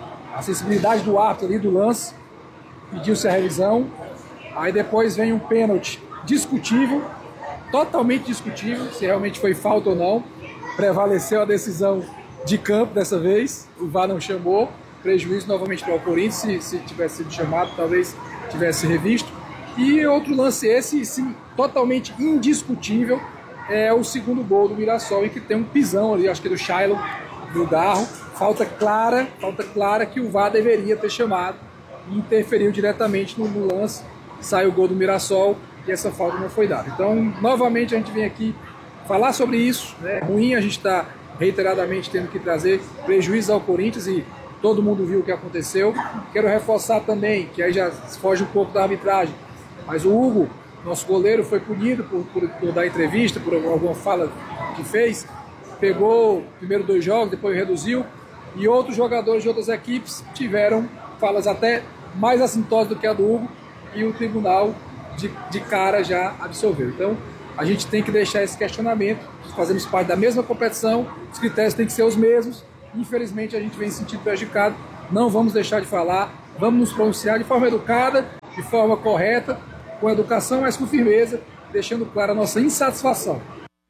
A sensibilidade do árbitro ali do lance, pediu-se a revisão. Aí depois vem um pênalti discutível, totalmente discutível, se realmente foi falta ou não. Prevaleceu a decisão de campo dessa vez, o V A R não chamou. Prejuízo novamente para o Corinthians, se, se tivesse sido chamado, talvez tivesse revisto. E outro lance esse, sim, totalmente indiscutível, é o segundo gol do Mirassol, em que tem um pisão ali, acho que é do Shailon, do Garro. Falta clara, falta clara que o V A R deveria ter chamado e interferiu diretamente no, no lance. Sai o gol do Mirassol e essa falta não foi dada. Então, novamente, a gente vem aqui falar sobre isso. É ruim a gente estar tá reiteradamente tendo que trazer prejuízo ao Corinthians e todo mundo viu o que aconteceu. Quero reforçar também, que aí já foge um pouco da arbitragem, mas o Hugo, nosso goleiro, foi punido por, por, por dar entrevista, por alguma fala que fez. Pegou primeiro dois jogos, depois reduziu. E outros jogadores de outras equipes tiveram falas até mais assintosas do que a do Hugo, e o tribunal de, de cara já absolveu. Então, a gente tem que deixar esse questionamento. Fazemos parte da mesma competição, os critérios têm que ser os mesmos. Infelizmente, a gente vem se sentindo prejudicado. Não vamos deixar de falar, vamos nos pronunciar de forma educada, de forma correta, com educação, mas com firmeza, deixando clara a nossa insatisfação.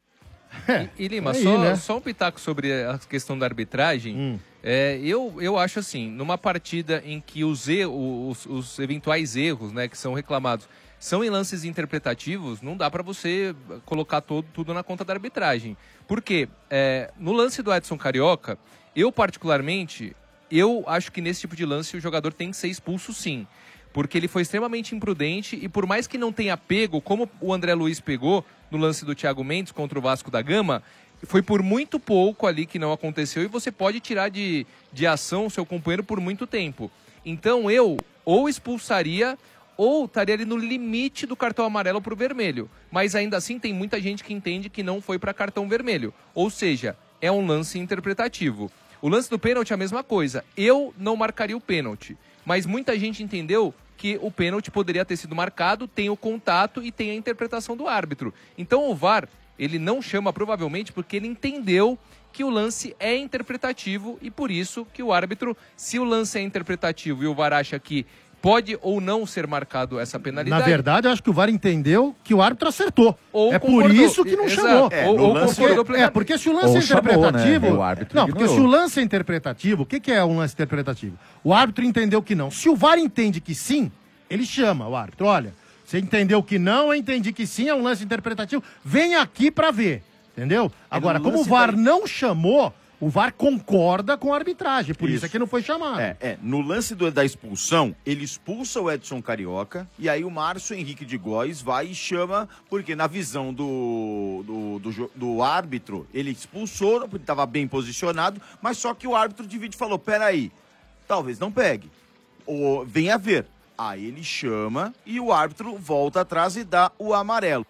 E, e Lima, aí, só, né? só um pitaco sobre a questão da arbitragem. Hum. É, eu, eu acho assim, numa partida em que os, erros, os, os eventuais erros, né, que são reclamados são em lances interpretativos, não dá para você colocar todo, tudo na conta da arbitragem. Por quê? É, no lance do Edson Carioca, eu particularmente, eu acho que nesse tipo de lance o jogador tem que ser expulso sim. Porque ele foi extremamente imprudente e por mais que não tenha pego, como o André Luiz pegou no lance do Thiago Mendes contra o Vasco da Gama, foi por muito pouco ali que não aconteceu e você pode tirar de, de ação o seu companheiro por muito tempo. Então eu ou expulsaria ou estaria ali no limite do cartão amarelo para o vermelho. Mas ainda assim tem muita gente que entende que não foi para cartão vermelho. Ou seja, é um lance interpretativo. O lance do pênalti é a mesma coisa. Eu não marcaria o pênalti. Mas muita gente entendeu que o pênalti poderia ter sido marcado, tem o contato e tem a interpretação do árbitro. Então o V A R, ele não chama provavelmente porque ele entendeu que o lance é interpretativo e por isso que o árbitro, se o lance é interpretativo e o V A R acha que pode ou não ser marcado essa penalidade. Na verdade, eu acho que o V A R entendeu que o árbitro acertou. Ou é concordou. por isso que não Exato. chamou. É, ou, ou concordou porque, é, porque se o lance Ou é interpretativo... chamou, né? O árbitro não, porque ignorou. se o lance é interpretativo, o que, que é um lance interpretativo? O árbitro entendeu que não. Se o V A R entende que sim, ele chama o árbitro. Olha, você entendeu que não, eu entendi que sim, é um lance interpretativo, vem aqui pra ver. Entendeu? Agora, como o V A R não chamou, o V A R concorda com a arbitragem, por isso, isso é que não foi chamado. É, é. No lance do- da expulsão, ele expulsa o Edson Carioca, e aí o Márcio Henrique de Góes vai e chama, porque na visão do, do, do, jo- do árbitro, ele expulsou, porque estava bem posicionado, mas só que o árbitro de vídeo falou, peraí, talvez não pegue, ou venha ver. Aí ele chama e o árbitro volta atrás e dá o amarelo.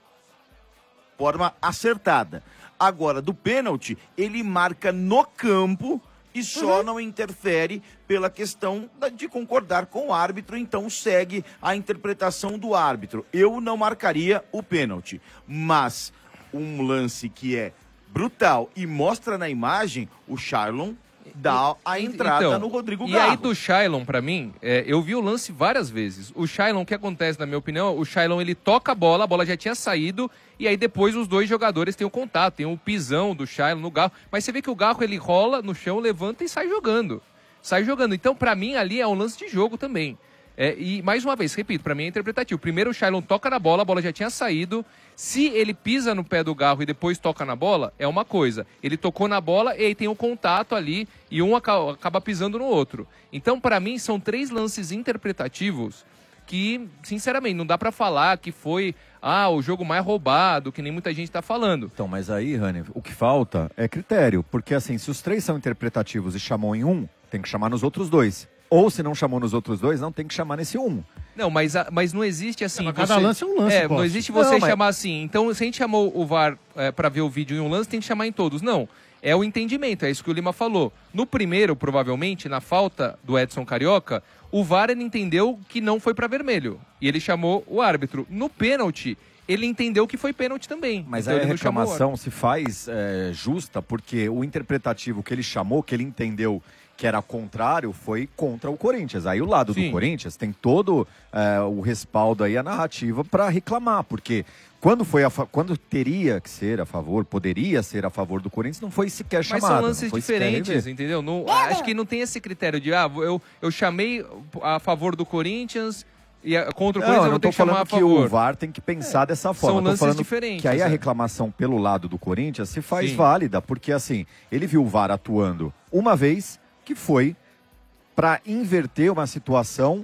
Forma acertada. Agora, do pênalti, ele marca no campo e só não interfere pela questão da- de concordar com o árbitro, então segue a interpretação do árbitro. Eu não marcaria o pênalti, mas um lance que é brutal e mostra na imagem, o Shailon dá a entrada Então, no Rodrigo e Garro. aí do Shailon, pra mim, é, eu vi o lance várias vezes. O Shailon, o que acontece, na minha opinião, o Shailon, ele toca a bola, a bola já tinha saído, e aí depois os dois jogadores têm o contato, tem o pisão do Shailon no Garro, mas você vê que o Garro, ele rola no chão, levanta e sai jogando. Sai jogando. Então, pra mim, ali é um lance de jogo também. É, e, mais uma vez, repito, pra mim é interpretativo. Primeiro o Shailon toca na bola, a bola já tinha saído. Se ele pisa no pé do Garro e depois toca na bola, é uma coisa. Ele tocou na bola e aí tem um contato ali e um aca- acaba pisando no outro. Então, pra mim, são três lances interpretativos que, sinceramente, não dá pra falar que foi ah, o jogo mais roubado, que nem muita gente tá falando. Então, mas aí, Rani, o que falta é critério. Porque, assim, se os três são interpretativos e chamou em um, tem que chamar nos outros dois. Ou se não chamou nos outros dois, não tem que chamar nesse um. Não, mas, a- mas não existe assim. É, mas cada lance é um lance, É, não Costa. existe você Não, mas- chamar assim. Então, se a gente chamou o V A R é, pra ver o vídeo em um lance, tem que chamar em todos. Não. É o entendimento, é isso que o Lima falou. No primeiro, provavelmente, na falta do Edson Carioca, o V A R ele entendeu que não foi pra vermelho. E ele chamou o árbitro. No pênalti, ele entendeu que foi pênalti também. Mas então aí a ele não chamou o reclamação se faz é, justa, porque o interpretativo que ele chamou, que ele entendeu que era contrário, foi contra o Corinthians. Aí o lado Sim. do Corinthians tem todo é, o respaldo aí, a narrativa, para reclamar, porque quando, foi a fa- quando teria que ser a favor, poderia ser a favor do Corinthians, não foi sequer Mas chamado. são não lances foi sequer diferentes, rever. entendeu? Não, acho que não tem esse critério de, ah, eu, eu chamei a favor do Corinthians e a- contra o Não, Corinthians eu eu não vou ter tô que chamar a falando que favor. o V A R tem que pensar dessa forma. São Eu tô lances falando diferentes, que aí a é. reclamação pelo lado do Corinthians se faz Sim. válida, porque assim, ele viu o V A R atuando uma vez, que foi para inverter uma situação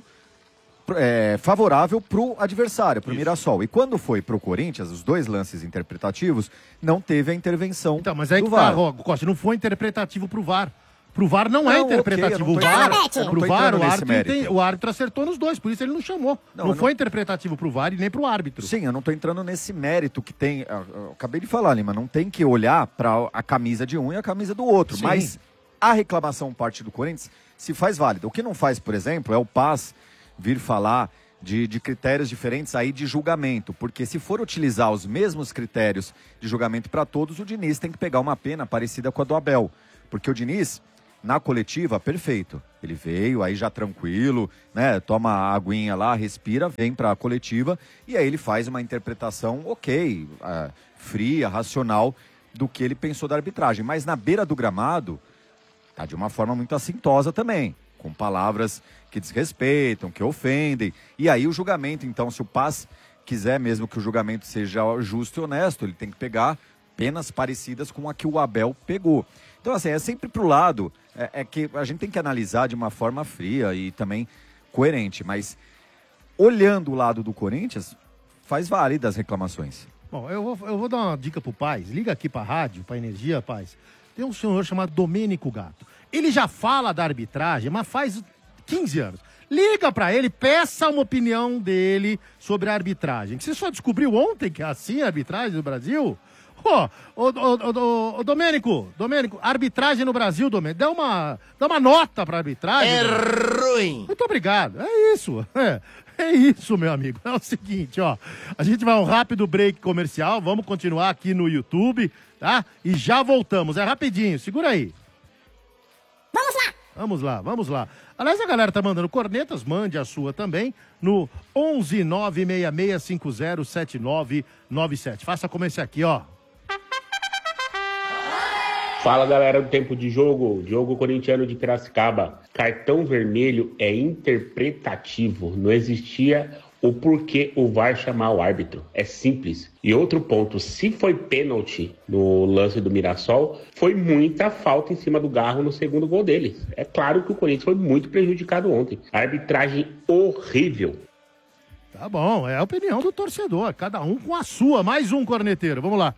é, favorável para o adversário, para o Mirassol. E quando foi para o Corinthians, os dois lances interpretativos, não teve a intervenção Então, mas aí do que V A tá, R. Rô, Costa, não foi interpretativo pro V A R. Pro V A R não, é Não, ok, interpretativo. eu não o tô V A R, entrando- eu não pro tô V A R, entrando o nesse árbitro, mérito. tem- o árbitro acertou nos dois, por isso ele não chamou. Não, Não, eu foi interpretativo pro V A R e nem pro árbitro. Sim, eu não estou entrando nesse mérito que tem. Eu, eu acabei de falar, Lima, não tem que olhar para a camisa de um e a camisa do outro. Sim. Mas a reclamação parte do Corinthians se faz válida. O que não faz, por exemplo, é o Paz vir falar de, de critérios diferentes aí de julgamento. Porque se for utilizar os mesmos critérios de julgamento para todos, o Diniz tem que pegar uma pena parecida com a do Abel. Porque o Diniz, na coletiva, perfeito. Ele veio aí já tranquilo, né? Toma a aguinha lá, respira, vem para a coletiva e aí ele faz uma interpretação ok, uh, fria, racional do que ele pensou da arbitragem. Mas na beira do gramado, tá de uma forma muito assintosa também, com palavras que desrespeitam, que ofendem. E aí o julgamento, então, se o Paz quiser mesmo que o julgamento seja justo e honesto, ele tem que pegar penas parecidas com a que o Abel pegou. Então, assim, é sempre pro lado, é, é que a gente tem que analisar de uma forma fria e também coerente, mas olhando o lado do Corinthians, faz válida as reclamações. Bom, eu vou, eu vou dar uma dica pro Paz. Liga aqui pra rádio, pra Energia, Paz. Tem um senhor chamado Domênico Gato. Ele já fala da arbitragem, mas faz quinze anos. Liga pra ele, peça uma opinião dele sobre a arbitragem. Que você só descobriu ontem que é assim a arbitragem do Brasil? Ô, ô, ô, ô, ô, Domênico, Domênico, arbitragem no Brasil, Domênico, dá uma, dá uma nota pra arbitragem. É Domênico. ruim. Muito obrigado, é isso, é, é isso, meu amigo. É o seguinte, ó, a gente vai a um rápido break comercial, vamos continuar aqui no YouTube, tá? E já voltamos, é rapidinho, segura aí. Vamos lá! Vamos lá, vamos lá. Aliás, a galera tá mandando cornetas, mande a sua também no onze nove seis seis cinco zero sete nove nove sete. Faça como esse aqui, ó. Fala galera do Tempo de Jogo, Diogo Corintiano de Piracicaba. Cartão vermelho é interpretativo, não existia o porquê o V A R chamar o árbitro, é simples. E outro ponto, se foi pênalti no lance do Mirassol, foi muita falta em cima do Garro no segundo gol deles. É claro que o Corinthians foi muito prejudicado ontem, arbitragem horrível. Tá bom, é a opinião do torcedor, cada um com a sua. Mais um corneteiro, vamos lá.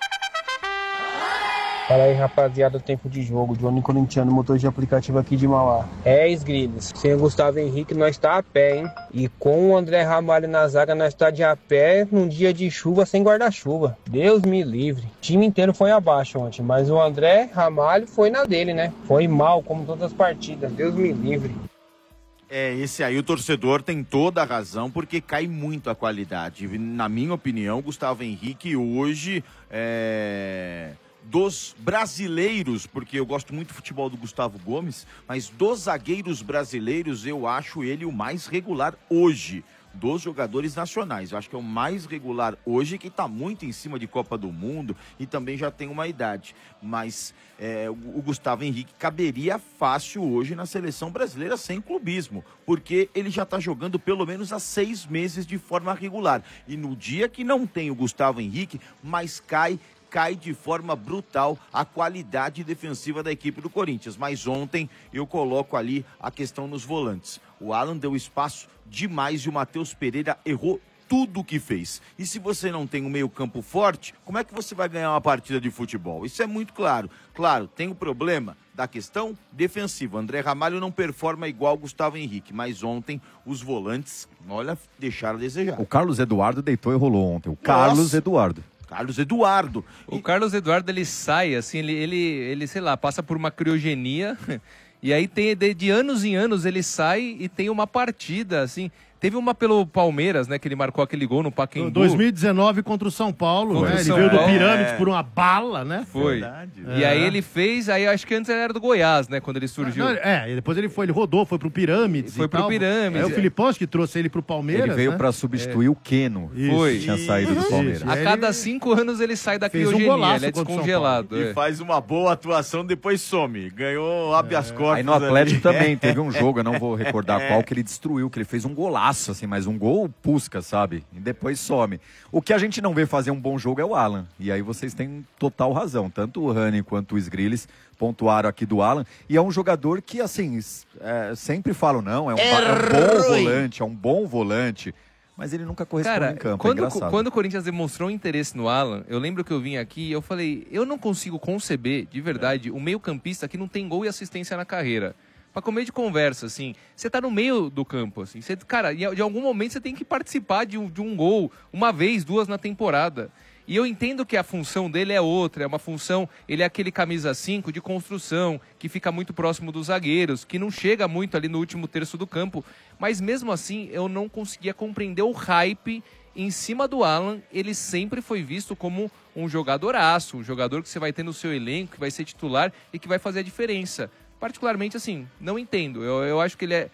Fala aí, rapaziada, tempo de jogo. Johnny Corintiano, motor de aplicativo aqui de Mauá. É, Esgrilhos. Sem o Gustavo Henrique, nós tá a pé, hein? E com o André Ramalho na zaga, nós tá de a pé num dia de chuva sem guarda-chuva. Deus me livre. O time inteiro foi abaixo ontem, mas o André Ramalho foi na dele, né? Foi mal, como todas as partidas. Deus me livre. É, esse aí o torcedor tem toda a razão, porque cai muito a qualidade. Na minha opinião, Gustavo Henrique hoje é... dos brasileiros, porque eu gosto muito do futebol do Gustavo Gomes, mas dos zagueiros brasileiros eu acho ele o mais regular hoje, dos jogadores nacionais. Eu acho que é o mais regular hoje, que está muito em cima de Copa do Mundo e também já tem uma idade. Mas é, o Gustavo Henrique caberia fácil hoje na seleção brasileira sem clubismo, porque ele já está jogando pelo menos há seis meses de forma regular. E no dia que não tem o Gustavo Henrique, mas cai cai de forma brutal a qualidade defensiva da equipe do Corinthians. Mas ontem eu coloco ali a questão nos volantes. O Alan deu espaço demais e o Matheus Pereira errou tudo o que fez. E se você não tem um meio-campo forte, como é que você vai ganhar uma partida de futebol? Isso é muito claro. Claro, tem o problema da questão defensiva. André Ramalho não performa igual Gustavo Henrique, mas ontem os volantes, olha, deixaram a desejar. O Carlos Eduardo deitou e rolou ontem. O Carlos Nossa. Eduardo. Carlos Eduardo. O Carlos Eduardo, ele sai, assim, ele, ele, ele, sei lá, passa por uma criogenia, e aí tem, de, de anos em anos, ele sai e tem uma partida, assim, Teve uma pelo Palmeiras, né? Que ele marcou aquele gol no Pacaembu. dois mil e dezenove contra o São Paulo, Contra né? o Ele São veio do Paulo, Pirâmides é. por uma bala, né? Foi. Verdade. E É. aí ele fez, aí acho que antes ele era do Goiás, né? Quando ele surgiu. Não, é, e depois ele foi, ele rodou, foi pro Pirâmides. Foi e pro tal. Pirâmides, É o é. Filipão acho que trouxe ele pro Palmeiras. Ele veio né? pra substituir o Keno, Foi. que tinha saído do Palmeiras. A cada cinco anos ele sai da Fez um criogenia, golaço ele é contra o São descongelado. Paulo. é. E faz uma boa atuação, depois some. Ganhou habeas corpus. Aí no Atlético ali. também teve um jogo, eu não vou recordar qual, que ele destruiu, que ele fez um golaço, assim, mas um gol pusca, sabe? E depois some. O que a gente não vê fazer um bom jogo é o Alan. E aí vocês têm total razão. Tanto o Rani quanto o Sgrillis pontuaram aqui do Alan. E é um jogador que, assim, é, sempre falo, não, é um, É ba- é um bom ruim. volante, é um bom volante. Mas ele nunca corresponde Cara, em campo, quando, é engraçado. quando o Corinthians demonstrou interesse no Alan, eu lembro que eu vim aqui e eu falei, eu não consigo conceber, de verdade, um meio-campista que não tem gol e assistência na carreira. Pra comer de conversa, assim, você tá no meio do campo, assim, você, cara, de algum momento você tem que participar de um, de um gol, uma vez, duas na temporada. E eu entendo que a função dele é outra, é uma função, ele é aquele camisa cinco de construção, que fica muito próximo dos zagueiros, que não chega muito ali no último terço do campo, mas mesmo assim eu não conseguia compreender o hype em cima do Alan. Ele sempre foi visto como um jogadoraço, um jogador que você vai ter no seu elenco, que vai ser titular e que vai fazer a diferença. Particularmente, assim, não entendo. Eu, eu acho que ele é,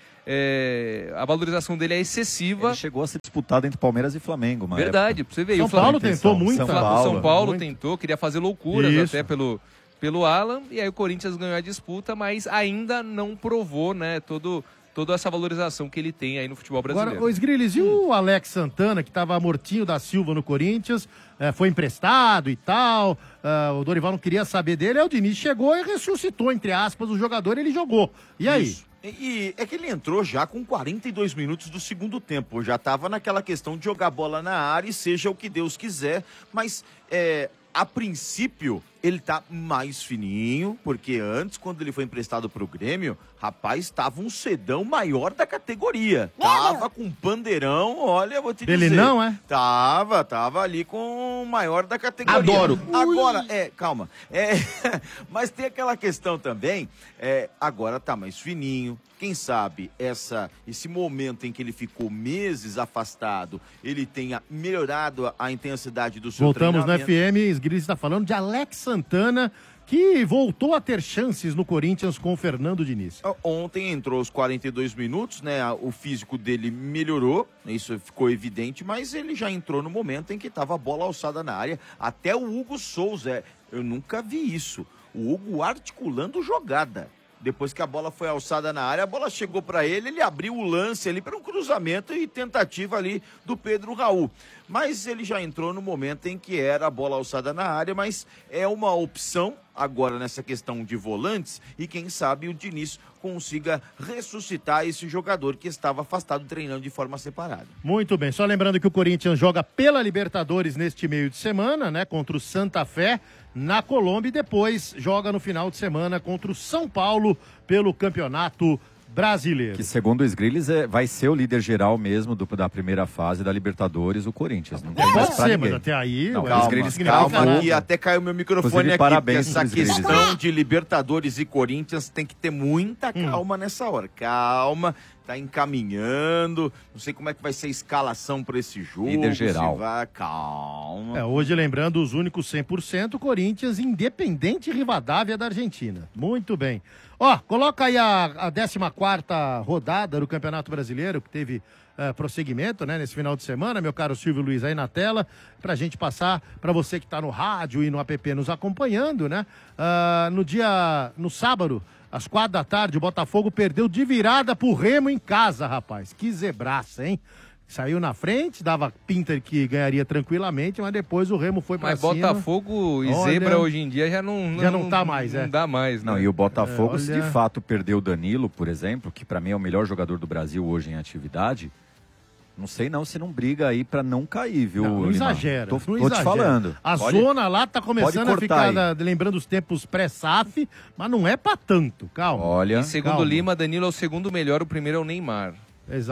é... A valorização dele é excessiva. Ele chegou a ser disputado entre Palmeiras e Flamengo, uma Verdade, época. pra você ver. São o Flamengo Paulo tentou muito. São São Paulo, Paulo, São Paulo muito. tentou, queria fazer loucuras Isso. até pelo, pelo Alan. E aí o Corinthians ganhou a disputa, mas ainda não provou, né, todo, toda essa valorização que ele tem aí no futebol brasileiro. Agora, o Sgrillis, e o Alex Santana, que estava mortinho da Silva no Corinthians, eh, foi emprestado e tal, ah, o Dorival não queria saber dele, aí o Diniz chegou e ressuscitou, entre aspas, o jogador e ele jogou. E aí? Isso. E, e é que ele entrou já com quarenta e dois minutos do segundo tempo. Já estava naquela questão de jogar bola na área e seja o que Deus quiser. Mas, é, a princípio, ele tá mais fininho, porque antes, quando ele foi emprestado pro Grêmio, rapaz, tava um sedão maior da categoria. Tava com um pandeirão, olha, vou te dizer. Ele não, é? Tava, tava ali com o maior da categoria. Adoro. Agora, é, calma. É, mas tem aquela questão também, é, agora tá mais fininho. Quem sabe essa, esse momento em que ele ficou meses afastado, ele tenha melhorado a, a intensidade do seu Voltamos no treinamento. F M, Sgrillis está falando de Alex Santana, que voltou a ter chances no Corinthians com o Fernando Diniz. Ontem entrou aos quarenta e dois minutos, né? O físico dele melhorou, isso ficou evidente, mas ele já entrou no momento em que estava a bola alçada na área. Até o Hugo Souza, eu nunca vi isso. O Hugo articulando jogada. Depois que a bola foi alçada na área, a bola chegou para ele, ele abriu o lance ali para um cruzamento e tentativa ali do Pedro Raul. Mas ele já entrou no momento em que era a bola alçada na área, mas é uma opção agora nessa questão de volantes e quem sabe o Diniz consiga ressuscitar esse jogador que estava afastado treinando de forma separada. Muito bem, só lembrando que o Corinthians joga pela Libertadores neste meio de semana, né, contra o Santa Fé na Colômbia e depois joga no final de semana contra o São Paulo pelo Campeonato Brasileiro. Que segundo o Sgrillis é, vai ser o líder geral mesmo do- da primeira fase da Libertadores, o Corinthians. Não tem mais Pode pra ser, ninguém. mas até aí... Não, ué, o Sgrillis Calma, cravou. que até caiu meu microfone Inclusive, aqui, parabéns porque essa pro Sgrillis. questão de Libertadores e Corinthians tem que ter muita Hum. calma nessa hora. Calma, tá encaminhando, não sei como é que vai ser a escalação para esse jogo. Líder geral. se vai- Calma. É, hoje, lembrando, os únicos cem por cento, Corinthians, Independente Rivadavia da Argentina. Muito bem. Ó, coloca aí a, a décima quarta rodada do Campeonato Brasileiro, que teve eh, prosseguimento, né, nesse final de semana, meu caro Silvio Luiz, aí na tela, pra gente passar, pra você que tá no rádio e no app nos acompanhando, né? Ah, no dia, no sábado, às quatro da tarde, o Botafogo perdeu de virada pro Remo em casa, rapaz. Que zebraça, hein? Saiu na frente, dava pinta que ganharia tranquilamente, mas depois o Remo foi pra Mas cima. Botafogo e Olha, Zebra hoje em dia já não, já não tá mais, não é. dá mais, né? Não, e o Botafogo, É, se olha- de fato perdeu o Danilo, por exemplo, que pra mim é o melhor jogador do Brasil hoje em atividade, não sei não se não briga aí pra não cair, viu, Não, não Lima? exagera. Tô, não tô exagera. te falando. A Pode- zona lá tá começando pode a ficar, cortar da- lembrando os tempos pré-S A F, mas não é pra tanto. Calma. Olha. E segundo Calma. Lima, Danilo é o segundo melhor, o primeiro é o Neymar. Exato.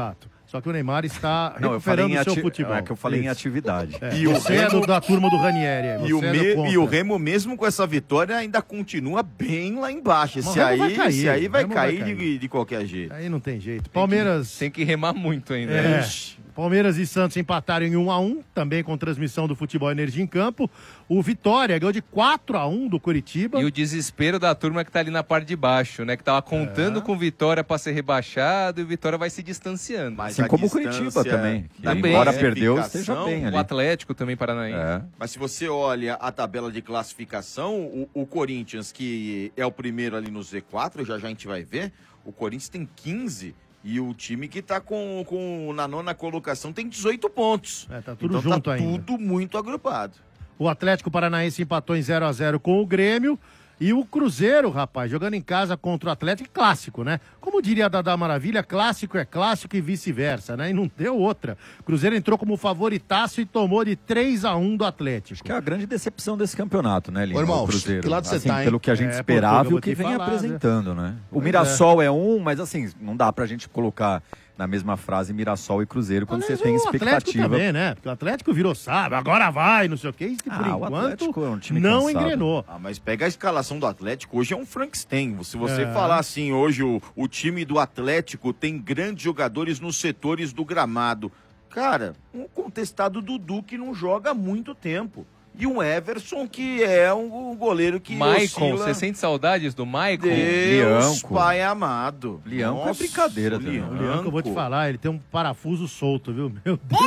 Só que o Neymar está Não, eu falei recuperando em o seu ati- futebol. é que eu falei em Isso. atividade. É, E o você é Remo- do- da turma do Ranieri. aí, E o, você é me- do contra. e o Remo, mesmo com essa vitória, ainda continua bem lá embaixo. Mas o Esse Remo aí vai cair, esse aí o vai Remo vai cair, cair. De, de qualquer jeito. Aí não tem jeito. Palmeiras... Tem que remar muito ainda. É. né? Palmeiras e Santos empataram em um a um, também com transmissão do Futebol Energia em Campo. O Vitória ganhou de quatro a um do Curitiba. E o desespero da turma que tá ali na parte de baixo, né? Que tava contando com o Vitória pra ser rebaixado e o Vitória vai se distanciando. Mas Assim a como o distância Curitiba também. Que da embora classificação- perdeu, esteja bem ali. O Atlético também paranaense. É. Mas se você olha a tabela de classificação, o, o Corinthians, que é o primeiro ali no Z quatro, já já a gente vai ver, o Corinthians tem quinze e o time que tá com, com na nona colocação tem dezoito pontos. É, tá tudo então junto tá ainda. tudo muito agrupado. O Atlético Paranaense empatou em zero a zero com o Grêmio. E o Cruzeiro, rapaz, jogando em casa contra o Atlético, clássico, né? Como diria a Dada Maravilha, clássico é clássico e vice-versa, né? E não deu outra. Cruzeiro entrou como favoritaço e tomou de três a um do Atlético. Que é a grande decepção desse campeonato, né, Lima? Ô, irmão, O Cruzeiro. que lado você Assim, tá, hein? pelo que a gente É, esperava Portuga, e o que vou te vem falar, apresentando, né? O Pois Mirassol é. um, mas assim, não dá pra gente colocar na mesma frase Mirassol e Cruzeiro quando Mas você tem o Atlético expectativa. também, né? Porque o Atlético virou, sabe, agora vai, não sei o quê. E por Ah, o enquanto, Atlético é um time não cansado. engrenou. Ah, mas pega a escalação do Atlético, hoje é um Frankenstein. Se você É. falar assim, hoje o, o time do Atlético tem grandes jogadores nos setores do gramado. Cara, um contestado Dudu que não joga há muito tempo. E um Everson que é um goleiro que Maicon, oscila. você sente saudades do Maicon? Deus, Lianco. pai amado. Lianco é Nossa, brincadeira também. O Lianco, eu vou te falar, ele tem um parafuso solto, viu? Meu Deus.